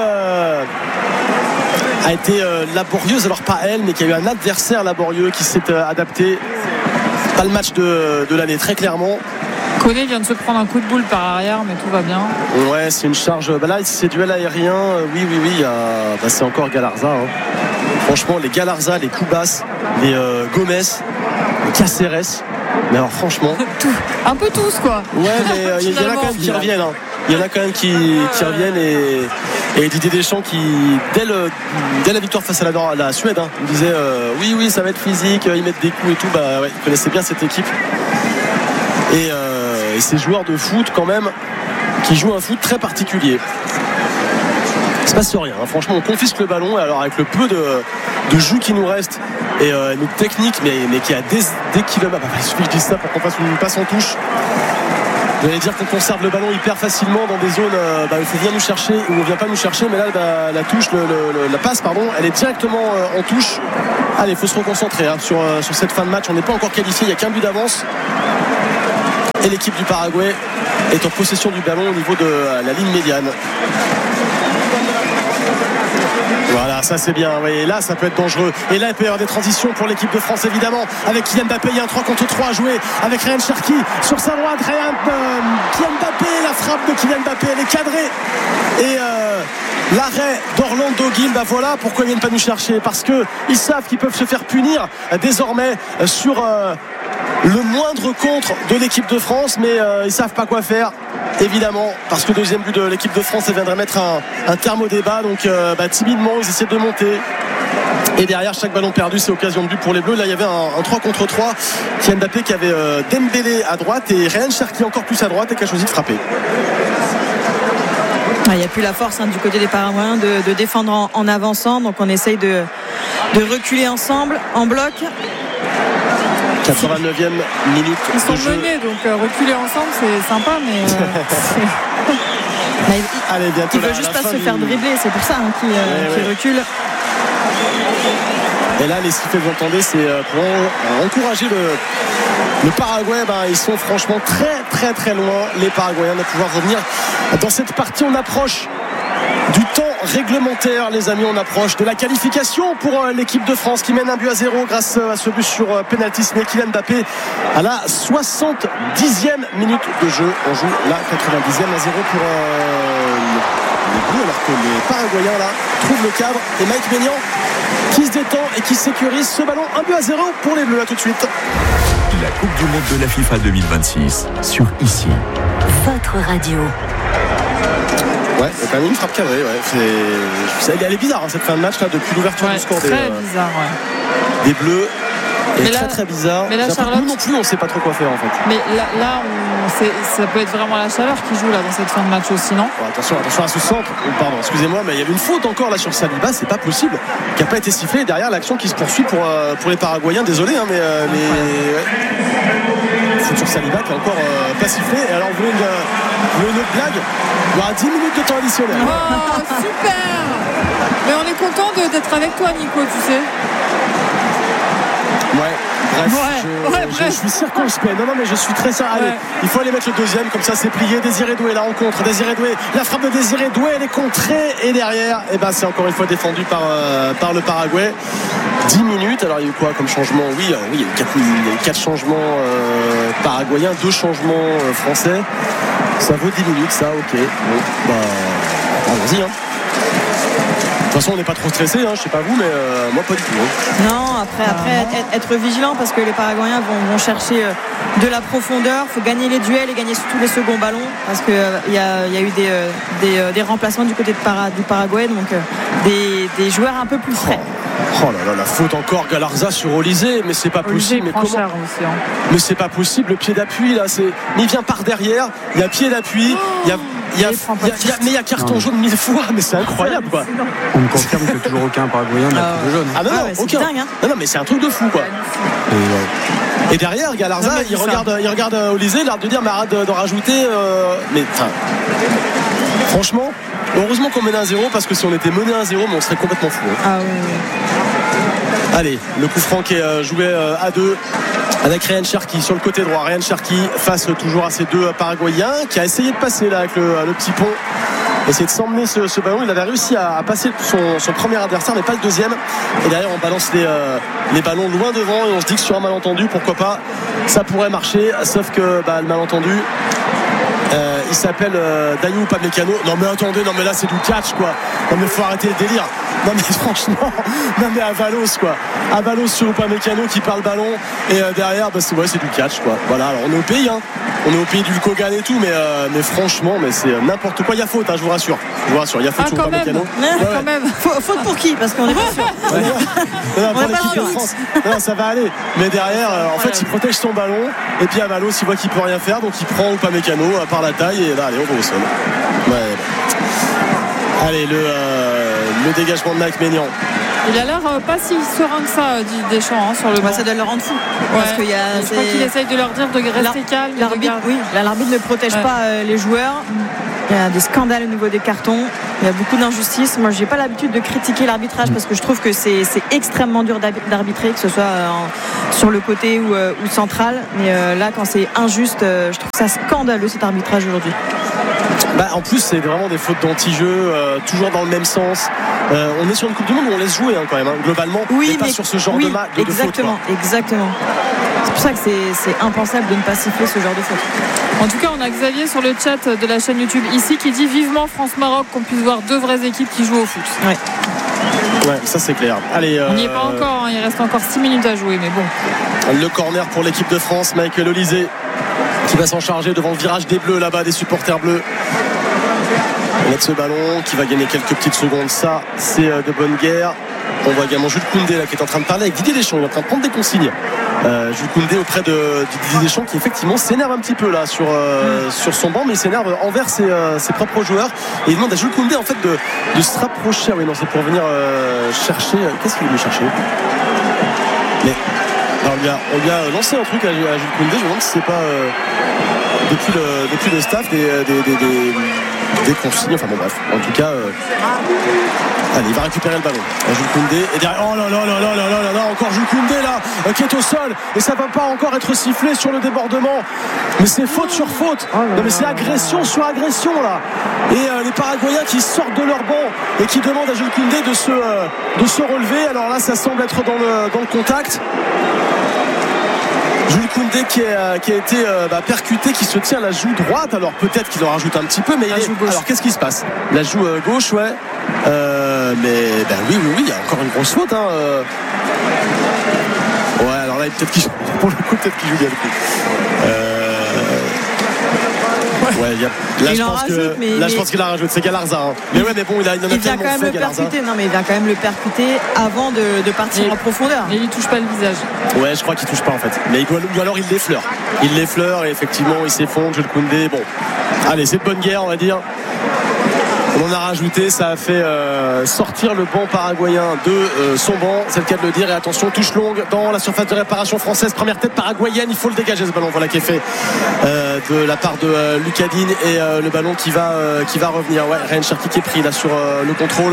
a été laborieuse, alors pas elle, mais qui a eu un adversaire laborieux qui s'est adapté. Pas le match de l'année, très clairement. Koné vient de se prendre un coup de boule par arrière, mais tout va bien. Ouais, c'est une charge. Là, c'est duel aérien. Oui. C'est encore Galarza. Franchement, les Galarza, les Koubas, les Gomez, les Caceres. Mais alors franchement un peu tous quoi. Ouais, mais il y en a quand même qui reviennent hein. Il y en a quand même qui reviennent et Didier Deschamps qui dès la victoire face à la Suède hein, il disait oui ça va être physique, ils mettent des coups et tout. Bah ouais, il connaissait bien cette équipe et ces joueurs de foot quand même qui jouent un foot très particulier. Il se passe rien hein. Franchement on confisque le ballon et alors avec le peu de jus qui nous reste et notre technique mais qui a des kilomètres, il suffit que je dise ça pour qu'on fasse une passe en touche. J'allais dire qu'on conserve le ballon hyper facilement dans des zones il faut venir nous chercher ou on vient pas nous chercher, mais là la touche la passe elle est directement en touche. Allez, il faut se reconcentrer hein, sur cette fin de match. On n'est pas encore qualifié, il n'y a qu'un but d'avance et l'équipe du Paraguay est en possession du ballon au niveau de la ligne médiane. Voilà, ça c'est bien, oui. Et là ça peut être dangereux. Et là il peut y avoir des transitions pour l'équipe de France évidemment. Avec Kylian Mbappé, il y a un 3 contre 3 à jouer avec Ryan Cherki sur sa droite. Kylian Mbappé, la frappe de Kylian Mbappé, elle est cadrée. Et l'arrêt d'Orlando Gil, voilà pourquoi ils viennent pas nous chercher. Parce qu'ils savent qu'ils peuvent se faire punir désormais sur le moindre contre de l'équipe de France, mais ils savent pas quoi faire. Évidemment, parce que deuxième but de l'équipe de France, ça viendrait mettre un terme au débat. Donc timidement ils essaient de monter et derrière chaque ballon perdu c'est occasion de but pour les Bleus. Là il y avait un 3 contre 3, Kylian Mbappé qui avait Dembélé à droite et Ryan Cherki encore plus à droite et qui a choisi de frapper. Il n'y a plus la force du côté des Paraguayens de défendre en avançant, donc on essaye de reculer ensemble en bloc. 89e minute. Ils sont menés, donc reculer ensemble c'est sympa, mais allez, bientôt il veut juste pas se faire dribbler, c'est pour ça qu'il recule. Et là les sifflets que vous entendez c'est pour encourager le Paraguay. Ils sont franchement très très très loin les Paraguayens de pouvoir revenir dans cette partie. On approche du temps réglementaire les amis, on approche de la qualification pour l'équipe de France qui mène 1-0 grâce à ce but sur penalty signé Kylian Mbappé à la 70e minute de jeu. On joue la 90e 1-0 pour les Bleus, alors que les Paraguayens là trouvent le cadre et Mike Maignan qui se détend et qui sécurise ce ballon. 1-0 pour les Bleus. À tout de suite. La Coupe du Monde de la FIFA 2026 sur ici. Votre radio. Ouais, c'est quand même une frappe cadrée. Ouais. Elle est bizarre cette fin de match là depuis l'ouverture du score très bizarre, des Bleus. Mais très très bizarre. Mais là, Charlotte, nous non plus on sait pas trop quoi faire en fait. Mais là ça peut être vraiment la chaleur qui joue là dans cette fin de match aussi, non? Attention à ce centre. Pardon, excusez-moi, mais il y avait une faute encore là sur Saliba, c'est pas possible, qui a pas été sifflé. Derrière l'action qui se poursuit pour les Paraguayens. Désolé mais faute sur Saliba qui est encore pas sifflé. Et alors vous voulez une autre blague? Il y aura 10 minutes de temps additionnel. Oh super. Mais on est content d'être avec toi Nico, tu sais. Je suis circonspect. Non, mais je suis très sérieux. Allez, il faut aller mettre le deuxième, comme ça c'est plié. Désiré Doué, la rencontre. Désiré Doué, la frappe de Désiré Doué, elle est contrée. Et derrière, c'est encore une fois défendu par le Paraguay. 10 minutes. Alors il y a eu quoi comme changement? Oui, il y a eu 4 changements paraguayens, 2 changements français. Ça vaut 10 minutes, ça, ok. Bon, allons-y. De toute façon on n'est pas trop stressé, je sais pas vous, mais moi pas du tout. Non, après être vigilant parce que les Paraguayens vont chercher de la profondeur. Il faut gagner les duels et gagner surtout les seconds ballons parce qu'il y a eu des remplacements du côté du Paraguay, donc des joueurs un peu plus frais. Oh là là, la faute encore Galarza sur Olysée, mais c'est pas possible. Mais comment aussi, Mais c'est pas possible, le pied d'appui là, mais il vient par derrière, il y a pied d'appui, mais il y a carton jaune 1000 fois, mais c'est incroyable quoi. On me confirme que toujours aucun Paraguayen n'a pris de jaune. Ah non, aucun. Dingue, non mais c'est un truc de fou quoi. Et derrière Galarza, il regarde Olysée, il a l'air de dire mais arrête d'en rajouter. Mais franchement, heureusement qu'on menait 1-0 parce que si on était mené 1-0, mais on serait complètement fou. Allez, le coup franc qui est joué à 2 avec Ryan Cherki sur le côté droit. Ryan Cherki face toujours à ces deux Paraguayens qui a essayé de passer là avec le petit pont, essayer de s'emmener ce ballon. Il avait réussi à passer son premier adversaire mais pas le deuxième, et derrière on balance les ballons loin devant et on se dit que sur un malentendu pourquoi pas ça pourrait marcher, sauf que le malentendu Il s'appelle Dayou Upamecano. Non mais attendez, non mais là c'est du catch quoi. Non mais faut arrêter le délire. Non mais franchement, non mais Avalos quoi. Avalos sur Upamecano qui parle ballon et derrière c'est du catch quoi. Voilà, alors on est au pays hein. On est au pays du Kogan et tout, mais franchement, mais c'est n'importe quoi. Il y a faute, hein, je vous rassure. Il y a faute sur Upamecano. Quand même. Faute pour qui? Parce qu'on est pas sûr. Pour l'équipe de France. Non, ça va aller. Mais derrière, en fait, il protège son ballon et puis Avalos, il voit qu'il peut rien faire, donc il prend Upamecano par la taille et là, allez, on va au sol. Ouais. Allez, le dégagement de Mike Maignan. Il a l'air pas si serein que ça, Deschamps, hein, sur le banc. Ça doit le rendre fou. Ouais. Parce qu'il y a, je crois qu'il essaye de leur dire de rester calme. L'arbitre ne protège pas les joueurs. Il y a des scandales au niveau des cartons. Il y a beaucoup d'injustices. Moi, j'ai pas l'habitude de critiquer l'arbitrage parce que je trouve que c'est extrêmement dur d'arbitrer, que ce soit sur le côté ou central. Mais là, quand c'est injuste, je trouve ça scandaleux cet arbitrage aujourd'hui. En plus, c'est vraiment des fautes d'anti-jeu, toujours dans le même sens. On est sur une Coupe du Monde où on laisse jouer quand même, globalement. Oui, mais pas sur ce genre de faute. Exactement. C'est pour ça que c'est impensable de ne pas siffler ce genre de faute. En tout cas, on a Xavier sur le chat de la chaîne YouTube ici qui dit vivement France-Maroc qu'on puisse voir deux vraies équipes qui jouent au foot. Ouais, ça c'est clair. Allez, on n'y est pas encore, hein, il reste encore 6 minutes à jouer, mais bon. Le corner pour l'équipe de France, Michael Olysée qui va s'en charger devant le virage des Bleus là-bas, des supporters bleus. On met ce ballon qui va gagner quelques petites secondes. Ça, c'est de bonne guerre. On voit également Jules Koundé là, qui est en train de parler avec Didier Deschamps. Il est en train de prendre des consignes. Jules Koundé auprès de Didier Deschamps qui effectivement s'énerve un petit peu là sur son banc, mais il s'énerve envers ses propres joueurs. Et il demande à Jules Koundé en fait de se rapprocher. Oui, non, c'est pour venir chercher. Qu'est-ce qu'il veut chercher? Mais alors, on lui a lancé un truc à Jules Koundé. Je me demande si c'est pas depuis le staff des consignes. Enfin bon bref. En tout cas, allez, il va récupérer le ballon. Jules Koundé et derrière. Oh là là, encore Jules Koundé là qui est au sol et ça va pas encore être sifflé sur le débordement. Mais c'est faute sur faute. Non mais c'est agression sur agression là. Et les Paraguayens qui sortent de leur banc et qui demandent à Jules Koundé de se relever. Alors là, ça semble être dans le contact. Jules Koundé qui a été percuté, qui se tient la joue droite. Alors peut-être qu'il en rajoute un petit peu, mais alors qu'est-ce qui se passe? La joue gauche, ouais. Mais oui, il y a encore une grosse faute. Ouais, alors là, peut-être qu'il pour le coup, peut-être qu'il joue bien le coup. Ouais, je pense qu'il a rajouté. C'est Galarza. Hein. Mais ouais, mais bon, il en a vient tellement quand même fait, le percuter. Non, mais il vient quand même le percuter avant de partir en profondeur. Et il touche pas le visage. Ouais, je crois qu'il touche pas en fait. Mais ou alors il l'effleure. Il l'effleure et effectivement il s'effondre. Jules Koundé. Bon, allez, c'est de bonne guerre, on va dire. On en a rajouté, ça a fait sortir le banc paraguayen de son banc, c'est le cas de le dire. Et attention, touche longue dans la surface de réparation française, première tête paraguayenne, il faut le dégager ce ballon, voilà qui est fait de la part de Lucadine et le ballon qui va revenir. Ouais, Ryan Cherki qui est pris là sur le contrôle.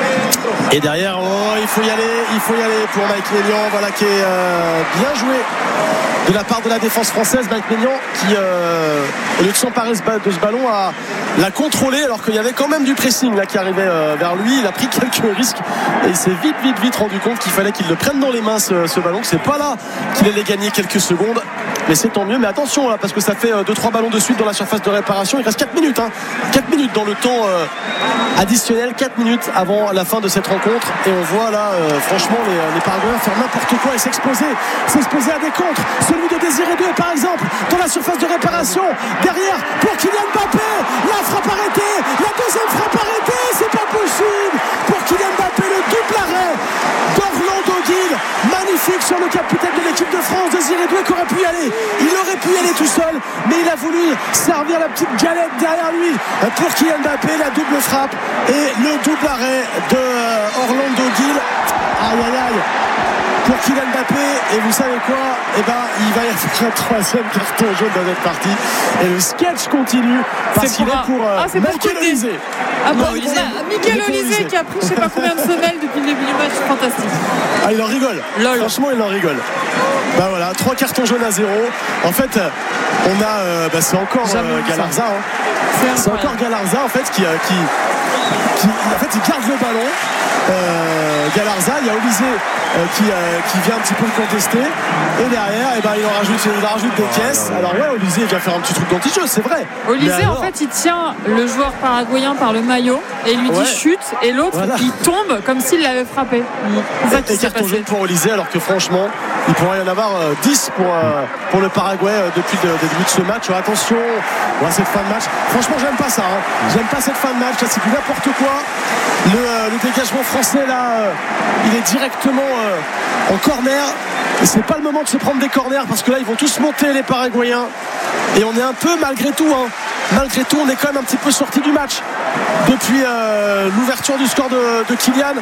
Et derrière, il faut y aller pour Mike Maignan, voilà qui est bien joué de la part de la défense française. Mike Maignan qui au lieu de s'emparer de ce ballon l'a contrôlé alors qu'il y avait quand même du pressing là qui arrivait vers lui. Il a pris quelques risques et il s'est vite rendu compte qu'il fallait qu'il le prenne dans les mains ce ballon, que c'est pas là qu'il allait gagner quelques secondes, mais c'est tant mieux. Mais attention là, parce que ça fait 2-3 ballons de suite dans la surface de réparation. Il reste 4 minutes 4 minutes dans le temps additionnel, 4 minutes avant la fin de cette rencontre. Et on voit là franchement les Paraguayens faire n'importe quoi et s'exposer à des contres. Celui de Désiré Doué par exemple dans la surface de réparation, derrière pour Kylian Mbappé, la frappe arrêtée, la deuxième frappe arrêtée, c'est pas possible pour Kylian Mbappé, le double arrêt d'Orlando Gil, magnifique sur le capitaine de l'équipe de France. Désiré Doué qui aurait pu y aller, il aurait pu y aller tout seul, mais il a voulu servir la petite galette derrière lui pour Kylian Mbappé, la double frappe et le double arrêt de Orlando Gil. Aïe pour Kylian Mbappé, et vous savez quoi, il va y avoir un troisième carton jaune dans cette partie et le sketch continue parce qu'il est pour Michael Olysée. Michael Olysée qui a pris je sais pas combien de semelles depuis le début du match, fantastique. Il en rigole. Franchement il en rigole. Voilà, 3 cartons jaunes à 0. En fait on a c'est encore Galarza. C'est encore Galarza en fait qui en fait, il garde le ballon. Galarza, il y a Olysée qui vient un petit peu le contester, et derrière il en rajoute des caisses. Alors Olysée vient faire un petit truc d'anti-jeu, c'est vrai. Olysée en fait il tient le joueur paraguayen par le maillot et il lui dit chute, et l'autre il tombe comme s'il l'avait frappé. C'est ça qui s'est passé pour Olysée, alors que franchement il pourrait y en avoir 10 pour le Paraguay depuis le début de ce match. Attention cette fin de match, franchement j'aime pas ça, j'aime pas cette fin de match, c'est du n'importe quoi. Le dégagement français là, il est directement en corner, et c'est pas le moment de se prendre des corners, parce que là ils vont tous monter, les Paraguayens, et on est un peu malgré tout on est quand même un petit peu sorti du match depuis l'ouverture du score de Kylian.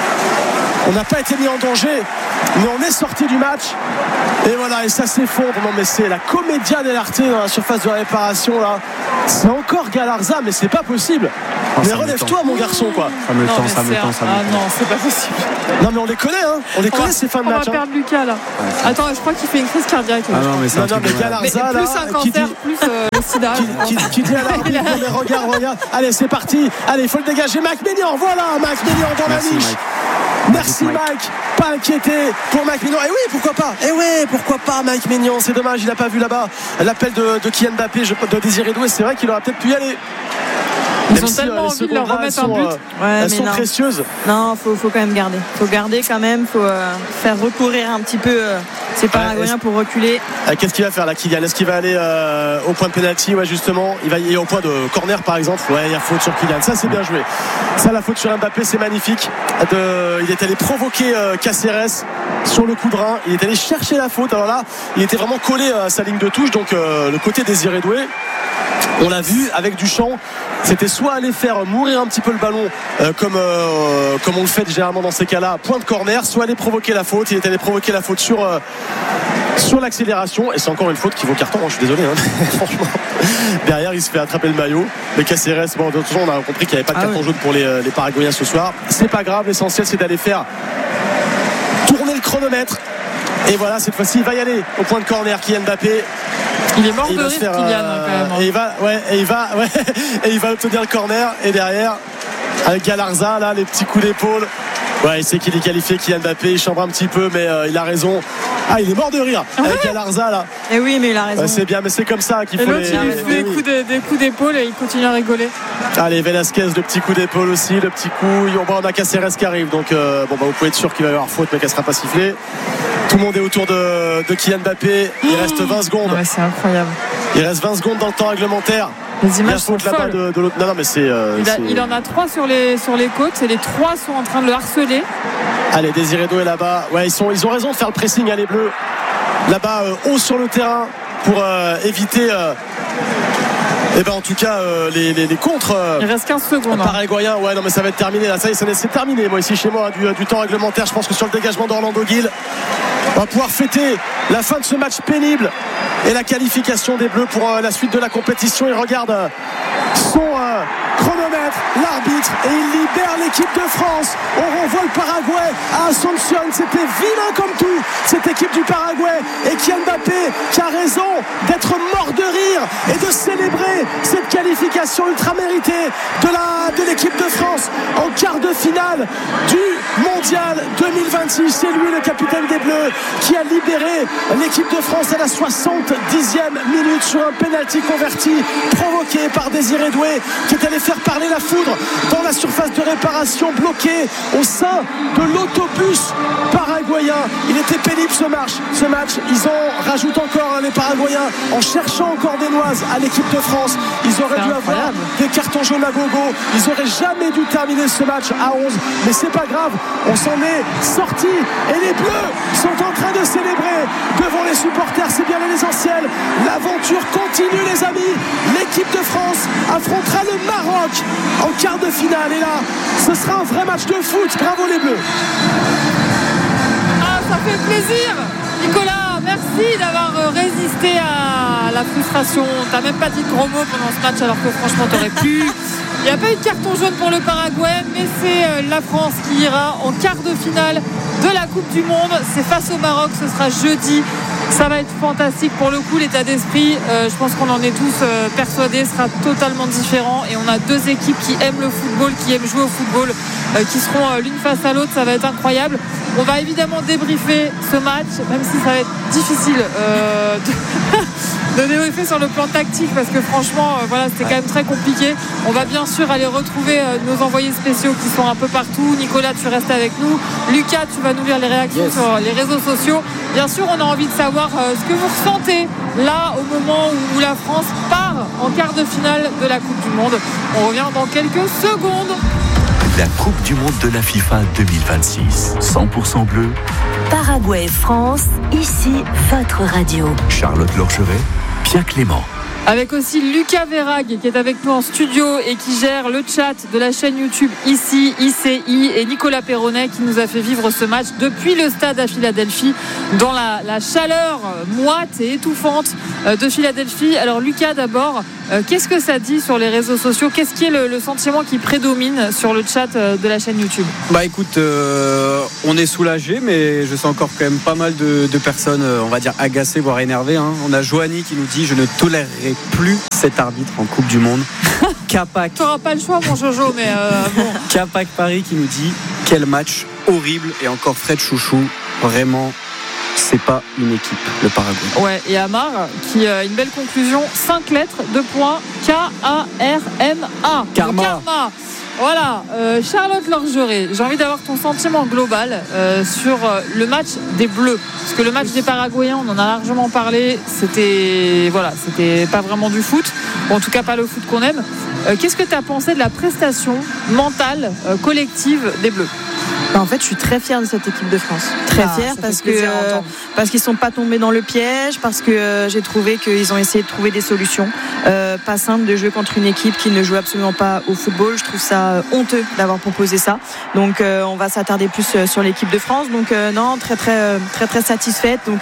On n'a pas été mis en danger, mais on est sorti du match, et voilà, et ça s'effondre. Non mais c'est la commedia dell'arte dans la surface de réparation là. C'est encore Galarza, mais c'est pas possible. Mais relève-toi mon garçon quoi. Ça me tend. Ah non, c'est pas possible. Non mais on les connaît ces fins de match. On va perdre Lucas là. Attends, je crois qu'il fait une crise cardiaque. Ah non mais c'est Galarza plus là, un cancer, plus le sida. Qui dit à l'arbitre, mais regarde. Allez, c'est parti. Allez, il faut le dégager. Mac Maignan, voilà, Mac Maignan dans la niche. Merci Mike, pas inquiété pour Mike Maignan. Et oui, pourquoi pas Mike Maignan. C'est dommage, il n'a pas vu là-bas l'appel de Kylian Mbappé, de Désiré Doué. C'est vrai qu'il aurait peut-être pu y aller. Ils ont tellement envie de leur remettre un but. Elles sont précieuses. Non, faut quand même garder. Faut garder quand même. Faut faire recourir un petit peu ces Paraguayens pour reculer. Qu'est-ce qu'il va faire là, Kylian? Est-ce qu'il va aller au point de pénalty? Ouais, justement. Il va y aller au point de corner, par exemple. Ouais, il y a faute sur Kylian. Ça, c'est bien joué. Ça, la faute sur Mbappé, c'est magnifique. Il est allé provoquer Cáceres sur le coup de rein. Il est allé chercher la faute. Alors là, il était vraiment collé à sa ligne de touche. Donc, le côté Désiré Doué, on l'a vu avec Duchamp, c'était soit aller faire mourir un petit peu le ballon comme on le fait généralement dans ces cas-là, point de corner, soit aller provoquer la faute. Il est allé provoquer la faute sur l'accélération, et c'est encore une faute qui vaut carton, je suis désolé franchement. Derrière il se fait attraper le maillot, mais Cáceres, de toute façon on a compris qu'il n'y avait pas de carton jaune pour les Paraguayens ce soir. C'est pas grave, l'essentiel c'est d'aller faire tourner le chronomètre, et voilà, cette fois-ci il va y aller au point de corner. Kylian Mbappé, il est mort de rire, Kylian, quand même. Et il va obtenir le corner, et derrière avec Galarza là, les petits coups d'épaule. Ouais, il sait qu'il est qualifié, Kylian Mbappé, il chambre un petit peu, mais il a raison. Ah, il est mort de rire avec Galarza là. Et oui, mais il a raison. C'est bien, mais c'est comme ça qu'il faut. Et l'autre, il lui fait des coups d'épaule et il continue à rigoler. Allez, Velasquez, le petit coup d'épaule aussi, le petit coup. On a Cáceres qui arrive, donc vous pouvez être sûr qu'il va y avoir faute, mais qu'elle sera pas sifflée. Tout le monde est autour de Kylian Mbappé. Il reste 20 secondes. Ouais, c'est incroyable. Il reste 20 secondes dans le temps réglementaire. Les images sont là-bas folles. de l'autre. Non, mais c'est. Il en a 3 sur les côtes, et les 3 sont en train de le harceler. Allez, Désiré Doué là-bas. Ouais, ils ont raison de faire le pressing, les Bleus. Là-bas, haut sur le terrain pour éviter. En tout cas, les contres. Il reste 15 secondes. Paraguayen, ouais, non, mais ça va être terminé là. Ça y est, c'est terminé. Moi, ici chez moi, du temps réglementaire. Je pense que sur le dégagement d'Orlando Gil, on va pouvoir fêter la fin de ce match pénible et la qualification des Bleus pour la suite de la compétition. Il regarde son chronomètre, l'arbitre, et il libère l'équipe de France. On renvoie le Paraguay à Asunción. C'était vilain comme tout, cette équipe du Paraguay, et Kylian Mbappé qui a raison d'être mort de rire et de célébrer cette qualification ultra méritée de l'équipe de France en quart de finale du Mondial 2026. C'est lui, le capitaine des Bleus, qui a libéré l'équipe de France à la 70e minute sur un penalty converti provoqué par Désiré Doué, qui est allé faire parler la foudre dans la surface de réparation, bloqué au sein de l'autobus paraguayen. Il était pénible ce match. Ils en rajoutent encore, les Paraguayens, en cherchant encore des noises à l'équipe de France. Ils auraient dû avoir des cartons jaunes à gogo. Ils auraient jamais dû terminer ce match à 11, mais c'est pas grave, on s'en est sorti, et les Bleus sont en train de célébrer devant les supporters. C'est bien l'essentiel. L'aventure continue, les amis. L'équipe de France affrontera le Maroc en quart de finale, et là ce sera un vrai match de foot. Bravo les Bleus. Ah, ça fait plaisir, Nicolas, merci d'avoir résisté à la frustration. T'as même pas dit de gros mots pendant ce match, alors que franchement t'aurais pu. Il n'y a pas eu de carton jaune pour le Paraguay, mais c'est la France qui ira en quart de finale de la Coupe du Monde. C'est face au Maroc, ce sera jeudi Ça va être fantastique pour le coup, l'état d'esprit. Je pense qu'on en est tous persuadés, sera totalement différent. Et on a deux équipes qui aiment le football, qui aiment jouer au football, qui seront l'une face à l'autre. Ça va être incroyable. On va évidemment débriefer ce match, même si ça va être difficile de débriefer sur le plan tactique, parce que franchement, c'était quand même très compliqué. On va bien sûr aller retrouver nos envoyés spéciaux qui sont un peu partout. Nicolas, tu restes avec nous. Lucas, tu vas nous lire les réactions sur les réseaux sociaux. Bien sûr, on a envie de savoir ce que vous ressentez là au moment où la France part en quart de finale de la Coupe du Monde. On revient dans quelques secondes. La Coupe du Monde de la FIFA 2026. 100% bleu. Paraguay-France, ici votre radio. Charlotte Lorcheret, Pierre Clément. Avec aussi Lucas Verhaeghe qui est avec nous en studio et qui gère le chat de la chaîne YouTube ici, ICI, et Nicolas Perronnet qui nous a fait vivre ce match depuis le stade à Philadelphie dans la chaleur moite et étouffante de Philadelphie. Alors Lucas, d'abord, qu'est-ce que ça dit sur les réseaux sociaux? Qu'est-ce qui est le sentiment qui prédomine sur le chat de la chaîne YouTube? Écoute, on est soulagé, mais je sens encore quand même pas mal de personnes, on va dire agacées, voire énervées. On a Joanie qui nous dit: je ne tolérerai plus cet arbitre en Coupe du Monde. Capac. Tu n'auras pas le choix, mon Jojo, mais bon. Capac Paris qui nous dit: quel match horrible. Et encore Fred Chouchou, vraiment, c'est pas une équipe, le Paraguay. Ouais, et Amar qui a une belle conclusion: 5 lettres, 2 points, K-A-R-M-A. Karma. Voilà, Charlotte Lorgeret, j'ai envie d'avoir ton sentiment global sur le match des Bleus. Parce que le match des Paraguayens, on en a largement parlé, c'était pas vraiment du foot, ou en tout cas pas le foot qu'on aime. Qu'est-ce que tu as pensé de la prestation mentale collective des Bleus? En fait, je suis très fière de cette équipe de France. Très fière parce qu'ils sont pas tombés dans le piège, parce que j'ai trouvé qu'ils ont essayé de trouver des solutions. Pas simple de jouer contre une équipe qui ne joue absolument pas au football. Je trouve ça honteux d'avoir proposé ça. Donc, on va s'attarder plus sur l'équipe de France. Donc, non, très satisfaite. Donc,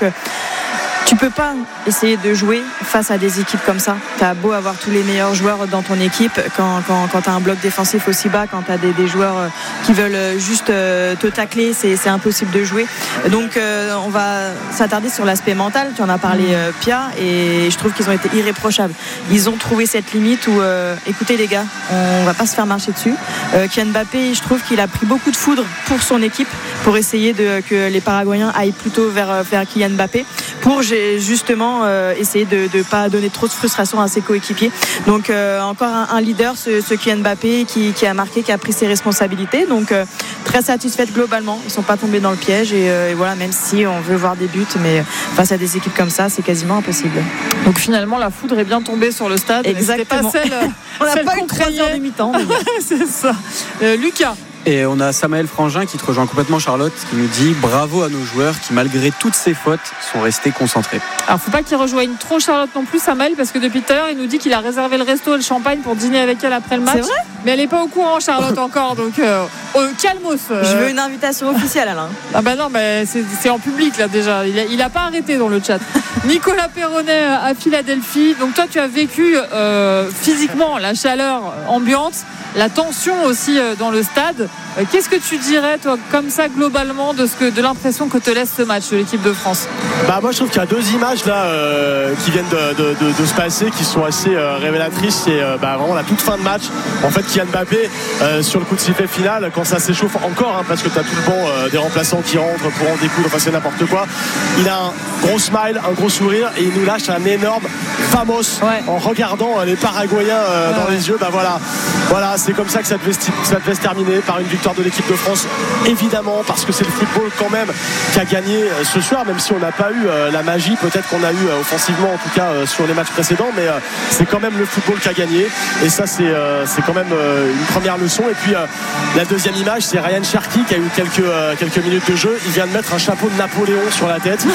tu peux pas essayer de jouer face à des équipes comme ça. Tu as beau avoir tous les meilleurs joueurs dans ton équipe, quand tu as un bloc défensif aussi bas, quand tu as des joueurs qui veulent juste te tacler, c'est impossible de jouer. Donc on va s'attarder sur l'aspect mental. Tu en as parlé, Pia, et je trouve qu'ils ont été irréprochables. Ils ont trouvé cette limite où, écoutez les gars, on va pas se faire marcher dessus. Kylian Mbappé, je trouve qu'il a pris beaucoup de foudre pour son équipe, pour essayer que les Paraguayens aillent plutôt vers Kylian Mbappé, pour justement essayer de ne pas donner trop de frustration à ses coéquipiers. Donc encore un leader, ce Kylian Mbappé qui a marqué, qui a pris ses responsabilités. Donc très satisfaite globalement. Ils ne sont pas tombés dans le piège et voilà, même si on veut voir des buts, mais face à des équipes comme ça, c'est quasiment impossible. Donc finalement, la foudre est bien tombée sur le stade. Exactement. C'était pas on n'a celle pas eu 3 heures de mi-temps. C'est ça. Lucas. Et on a Samuel Frangin qui te rejoint complètement, Charlotte, qui nous dit: bravo à nos joueurs qui, malgré toutes ces fautes, sont restés concentrés. Alors faut pas qu'il rejoigne trop Charlotte non plus, Samuel, parce que depuis tout à l'heure il nous dit qu'il a réservé le resto et le champagne pour dîner avec elle après le match. C'est vrai? Mais elle est pas au courant, Charlotte, encore, donc calmos. Je veux une invitation officielle, Alain. Ah bah non, mais c'est en public là déjà. Il a pas arrêté dans le chat. Nicolas Perronnet à Philadelphie. Donc toi tu as vécu physiquement la chaleur ambiante, la tension aussi dans le stade. Qu'est-ce que tu dirais, toi, comme ça, globalement, de l'impression que te laisse ce match de l'équipe de France? Moi, je trouve qu'il y a 2 images là qui viennent de se passer, qui sont assez révélatrices. C'est vraiment la toute fin de match. En fait, Kylian Mbappé sur le coup de sifflet final, quand ça s'échauffe encore, parce que tu as tout le banc des remplaçants qui rentrent pour en découdre, c'est n'importe quoi. Il a un gros smile, un gros sourire, et il nous lâche un énorme vamos en regardant les Paraguayens dans les yeux. Voilà, c'est comme ça que ça devait se terminer, par une victoire de l'équipe de France, évidemment, parce que c'est le football quand même qui a gagné ce soir, même si on n'a pas eu la magie peut-être qu'on a eu offensivement, en tout cas sur les matchs précédents, mais c'est quand même le football qui a gagné, et ça c'est quand même une première leçon. Et puis la deuxième image, c'est Ryan Cherki qui a eu quelques minutes de jeu. Il vient de mettre un chapeau de Napoléon sur la tête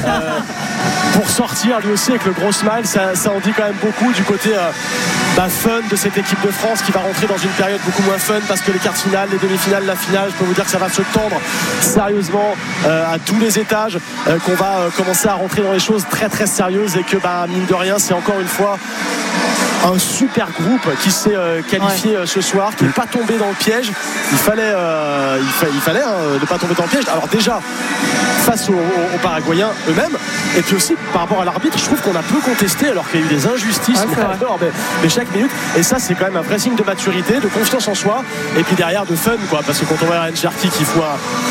pour sortir lui aussi avec le gros smile. Ça en dit quand même beaucoup du côté fun de cette équipe de France, qui va rentrer dans une période beaucoup moins fun, parce que les quarts de finale, les demi-finales, la finale, je peux vous dire que ça va se tendre sérieusement à tous les étages, qu'on va commencer à rentrer dans les choses très très sérieuses, et que mine de rien, c'est encore une fois un super groupe qui s'est qualifié ce soir, qui n'est pas tombé dans le piège. Il fallait ne pas tomber dans le piège. Alors déjà face aux Paraguayens eux-mêmes, Et puis aussi par rapport à l'arbitre, je trouve qu'on a peu contesté alors qu'il y a eu des injustices mais chaque minute. Et ça, c'est quand même un vrai signe de maturité, de confiance en soi, et puis derrière de fun, quoi. Parce que quand on voit Ryan Cherki qui fout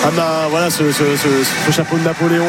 ce chapeau de Napoléon.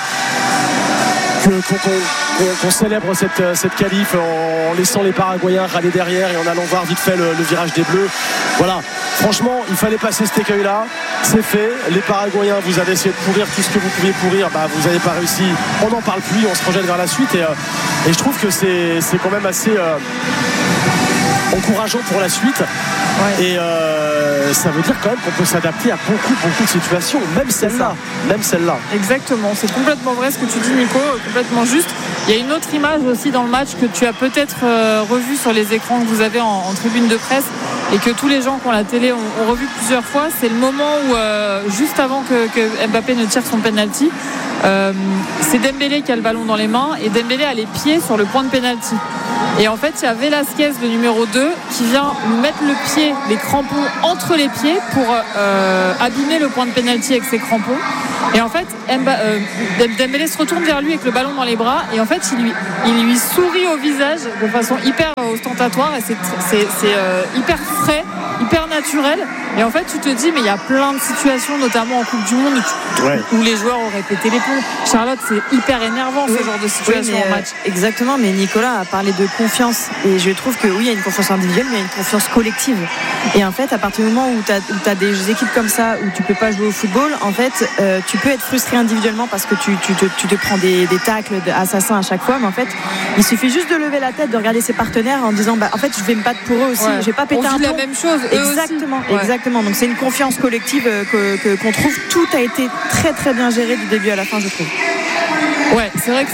Qu'on célèbre cette qualif en laissant les Paraguayens râler derrière et en allant voir vite fait le virage des Bleus. Voilà, franchement, il fallait passer cet écueil-là. C'est fait. Les Paraguayens, vous avez essayé de pourrir tout ce que vous pouviez pourrir. Vous n'avez pas réussi. On n'en parle plus. On se projette vers la suite. Et je trouve que c'est quand même assez encourageant pour la suite. Ouais. Et ça veut dire quand même qu'on peut s'adapter à beaucoup de situations, même celle-là. Exactement, c'est complètement vrai ce que tu dis, Nico, complètement juste. Il y a une autre image aussi dans le match que tu as peut-être revue sur les écrans que vous avez en tribune de presse et que tous les gens qui ont la télé ont revu plusieurs fois. C'est le moment où juste avant que Mbappé ne tire son penalty, c'est Dembélé qui a le ballon dans les mains et Dembélé a les pieds sur le point de penalty. Et en fait, il y a Velasquez, le numéro 2, qui vient lui mettre le pied, les crampons entre les pieds pour abîmer le point de pénalty avec ses crampons. Et en fait, Dembélé se retourne vers lui avec le ballon dans les bras. Et en fait, il lui sourit au visage de façon hyper ostentatoire. Et c'est hyper frais, hyper naturel. Et en fait, tu te dis, mais il y a plein de situations, notamment en Coupe du Monde, où les joueurs auraient pété les plombs. Charlotte, c'est hyper énervant ce genre de situation en match. Exactement, mais Nicolas a parlé de confiance. Et je trouve que oui, il y a une confiance individuelle, mais il y a une confiance collective. Et en fait, à partir du moment où tu as des équipes comme ça, où tu peux pas jouer au football, en fait, tu peux être frustré individuellement parce que tu te prends des tacles assassins à chaque fois. Mais en fait, il suffit juste de lever la tête, de regarder ses partenaires en disant, en fait, je vais me battre pour eux aussi. Ouais. Je vais pas péter un plomb. La même chose. Exactement. Donc c'est une confiance collective qu'on trouve. Tout a été très très bien géré du début à la fin, je trouve. Ouais, c'est vrai que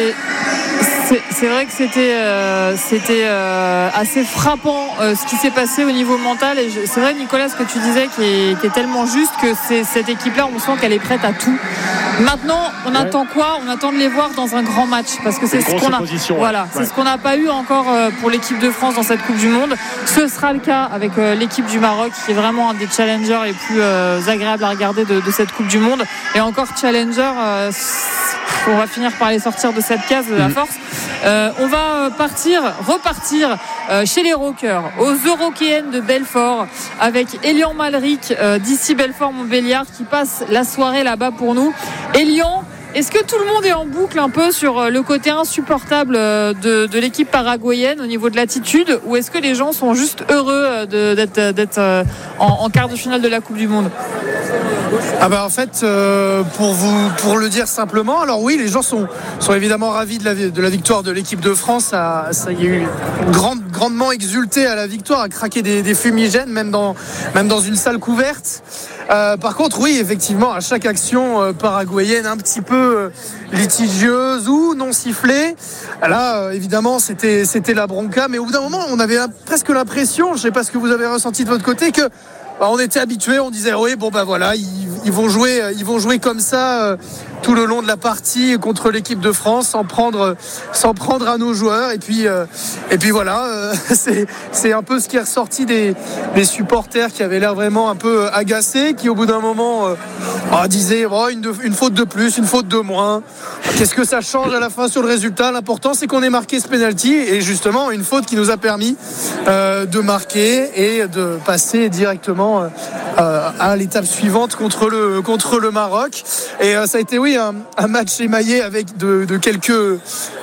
c'était assez frappant ce qui s'est passé au niveau mental. Et c'est vrai, Nicolas, ce que tu disais qui est tellement juste, que cette équipe-là, on sent qu'elle est prête à tout. Maintenant, on attend quoi ? On attend de les voir dans un grand match, parce que c'est ce qu'on a. C'est ce qu'on n'a pas eu encore pour l'équipe de France dans cette Coupe du Monde. Ce sera le cas avec l'équipe du Maroc, qui est vraiment un des challengers les plus agréables à regarder de cette Coupe du Monde. Et encore challenger, on va finir par les sortir de cette case à force. On va repartir chez les Rockers, aux Eurokéennes de Belfort, avec Elian Malric d'ici Belfort-Montbéliard, qui passe la soirée là-bas pour nous. Elian, est-ce que tout le monde est en boucle un peu sur le côté insupportable de l'équipe paraguayenne au niveau de l'attitude, ou est-ce que les gens sont juste heureux d'être en quart de finale de la Coupe du Monde ? En fait, pour le dire simplement, alors oui, les gens sont évidemment ravis de la victoire de l'équipe de France. Ça y a eu grandement exulté à la victoire, à craquer des fumigènes, même dans une salle couverte. Par contre, oui, effectivement, à chaque action paraguayenne un petit peu litigieuse ou non sifflée, là, évidemment, c'était la bronca. Mais au bout d'un moment, on avait presque l'impression, je ne sais pas ce que vous avez ressenti de votre côté, que on était habitués, on disait oui, voilà, ils vont jouer comme ça tout le long de la partie contre l'équipe de France, sans prendre à nos joueurs. Et puis voilà, c'est un peu ce qui est ressorti des supporters qui avaient l'air vraiment un peu agacés, qui au bout d'un moment disaient une faute de plus, une faute de moins. Qu'est-ce que ça change à la fin sur le résultat ? L'important, c'est qu'on ait marqué ce penalty, et justement une faute qui nous a permis de marquer et de passer directement à l'étape suivante contre le Maroc. Et ça a été un match émaillé avec de quelques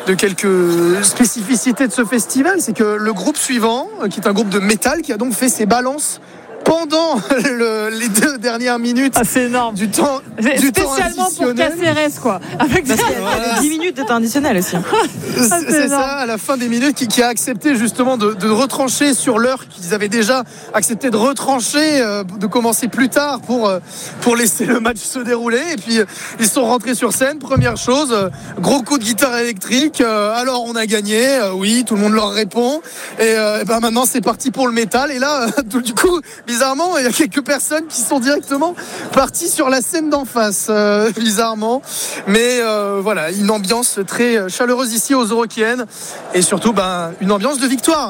spécificités de ce festival. C'est que le groupe suivant, qui est un groupe de métal, qui a donc fait ses balances pendant les 2 dernières minutes, c'est énorme. du temps spécialement pour Caceres, quoi. Avec 10 minutes de temps additionnel aussi. C'est ça, à la fin des minutes, qui a accepté justement de retrancher sur l'heure qu'ils avaient déjà accepté de retrancher, de commencer plus tard pour laisser le match se dérouler. Et puis ils sont rentrés sur scène. Première chose, gros coup de guitare électrique. Alors on a gagné, oui, tout le monde leur répond. Et maintenant c'est parti pour le métal. Et là, du coup, bizarrement, il y a quelques personnes qui sont directement parties sur la scène d'en face, bizarrement. Mais voilà, une ambiance très chaleureuse ici aux Eurokéennes, et surtout une ambiance de victoire.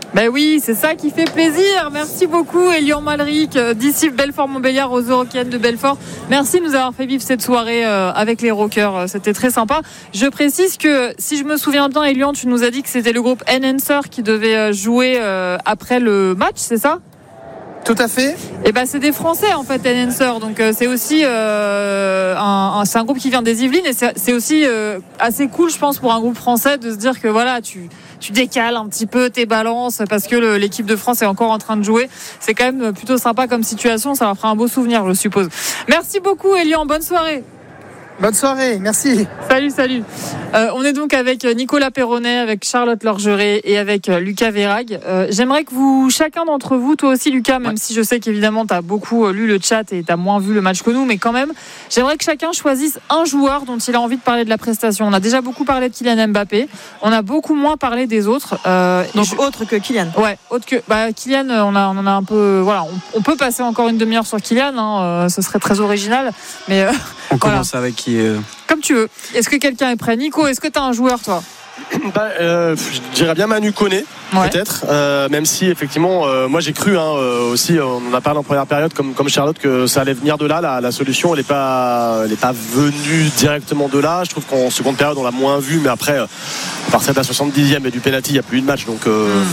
Ben oui, c'est ça qui fait plaisir. Merci beaucoup, Elian Malric, d'ici Belfort-Montbéliard aux Eurocaines de Belfort. Merci de nous avoir fait vivre cette soirée avec les Rockers. C'était très sympa. Je précise que, si je me souviens bien, Elian, tu nous as dit que c'était le groupe Enhancer qui devait jouer après le match, c'est ça ? Tout à fait. Et ben c'est des Français en fait, Enhancer. Donc c'est aussi c'est un groupe qui vient des Yvelines et c'est aussi assez cool, je pense, pour un groupe français de se dire que voilà, tu décales un petit peu tes balances parce que l'équipe de France est encore en train de jouer. C'est quand même plutôt sympa comme situation. Ça leur fera un beau souvenir, je suppose. Merci beaucoup, Elian. Bonne soirée. Bonne soirée, merci. Salut. On est donc avec Nicolas Perronnet, avec Charlotte Lorgeret et avec Lucas Vérag. J'aimerais que chacun d'entre vous, toi aussi Lucas, même si je sais qu'évidemment tu as beaucoup lu le chat et tu as moins vu le match que nous, mais quand même, j'aimerais que chacun choisisse un joueur dont il a envie de parler de la prestation. On a déjà beaucoup parlé de Kylian Mbappé, on a beaucoup moins parlé des autres. Donc autre que Kylian. Ouais, autre que Kylian, on en a un peu. Voilà, on peut passer encore une demi-heure sur Kylian, ce serait très original, mais on commence avec qui Comme tu veux. Est-ce que quelqu'un est prêt? Nico, est-ce que tu as un joueur, toi? Je dirais bien Manu Koné, peut-être, même si effectivement moi j'ai cru aussi, on en a parlé en première période comme Charlotte, que ça allait venir de là, la solution elle est pas venue directement de là. Je trouve qu'en seconde période on l'a moins vu, mais après à partir de la 70e et du penalty il n'y a plus eu de match, donc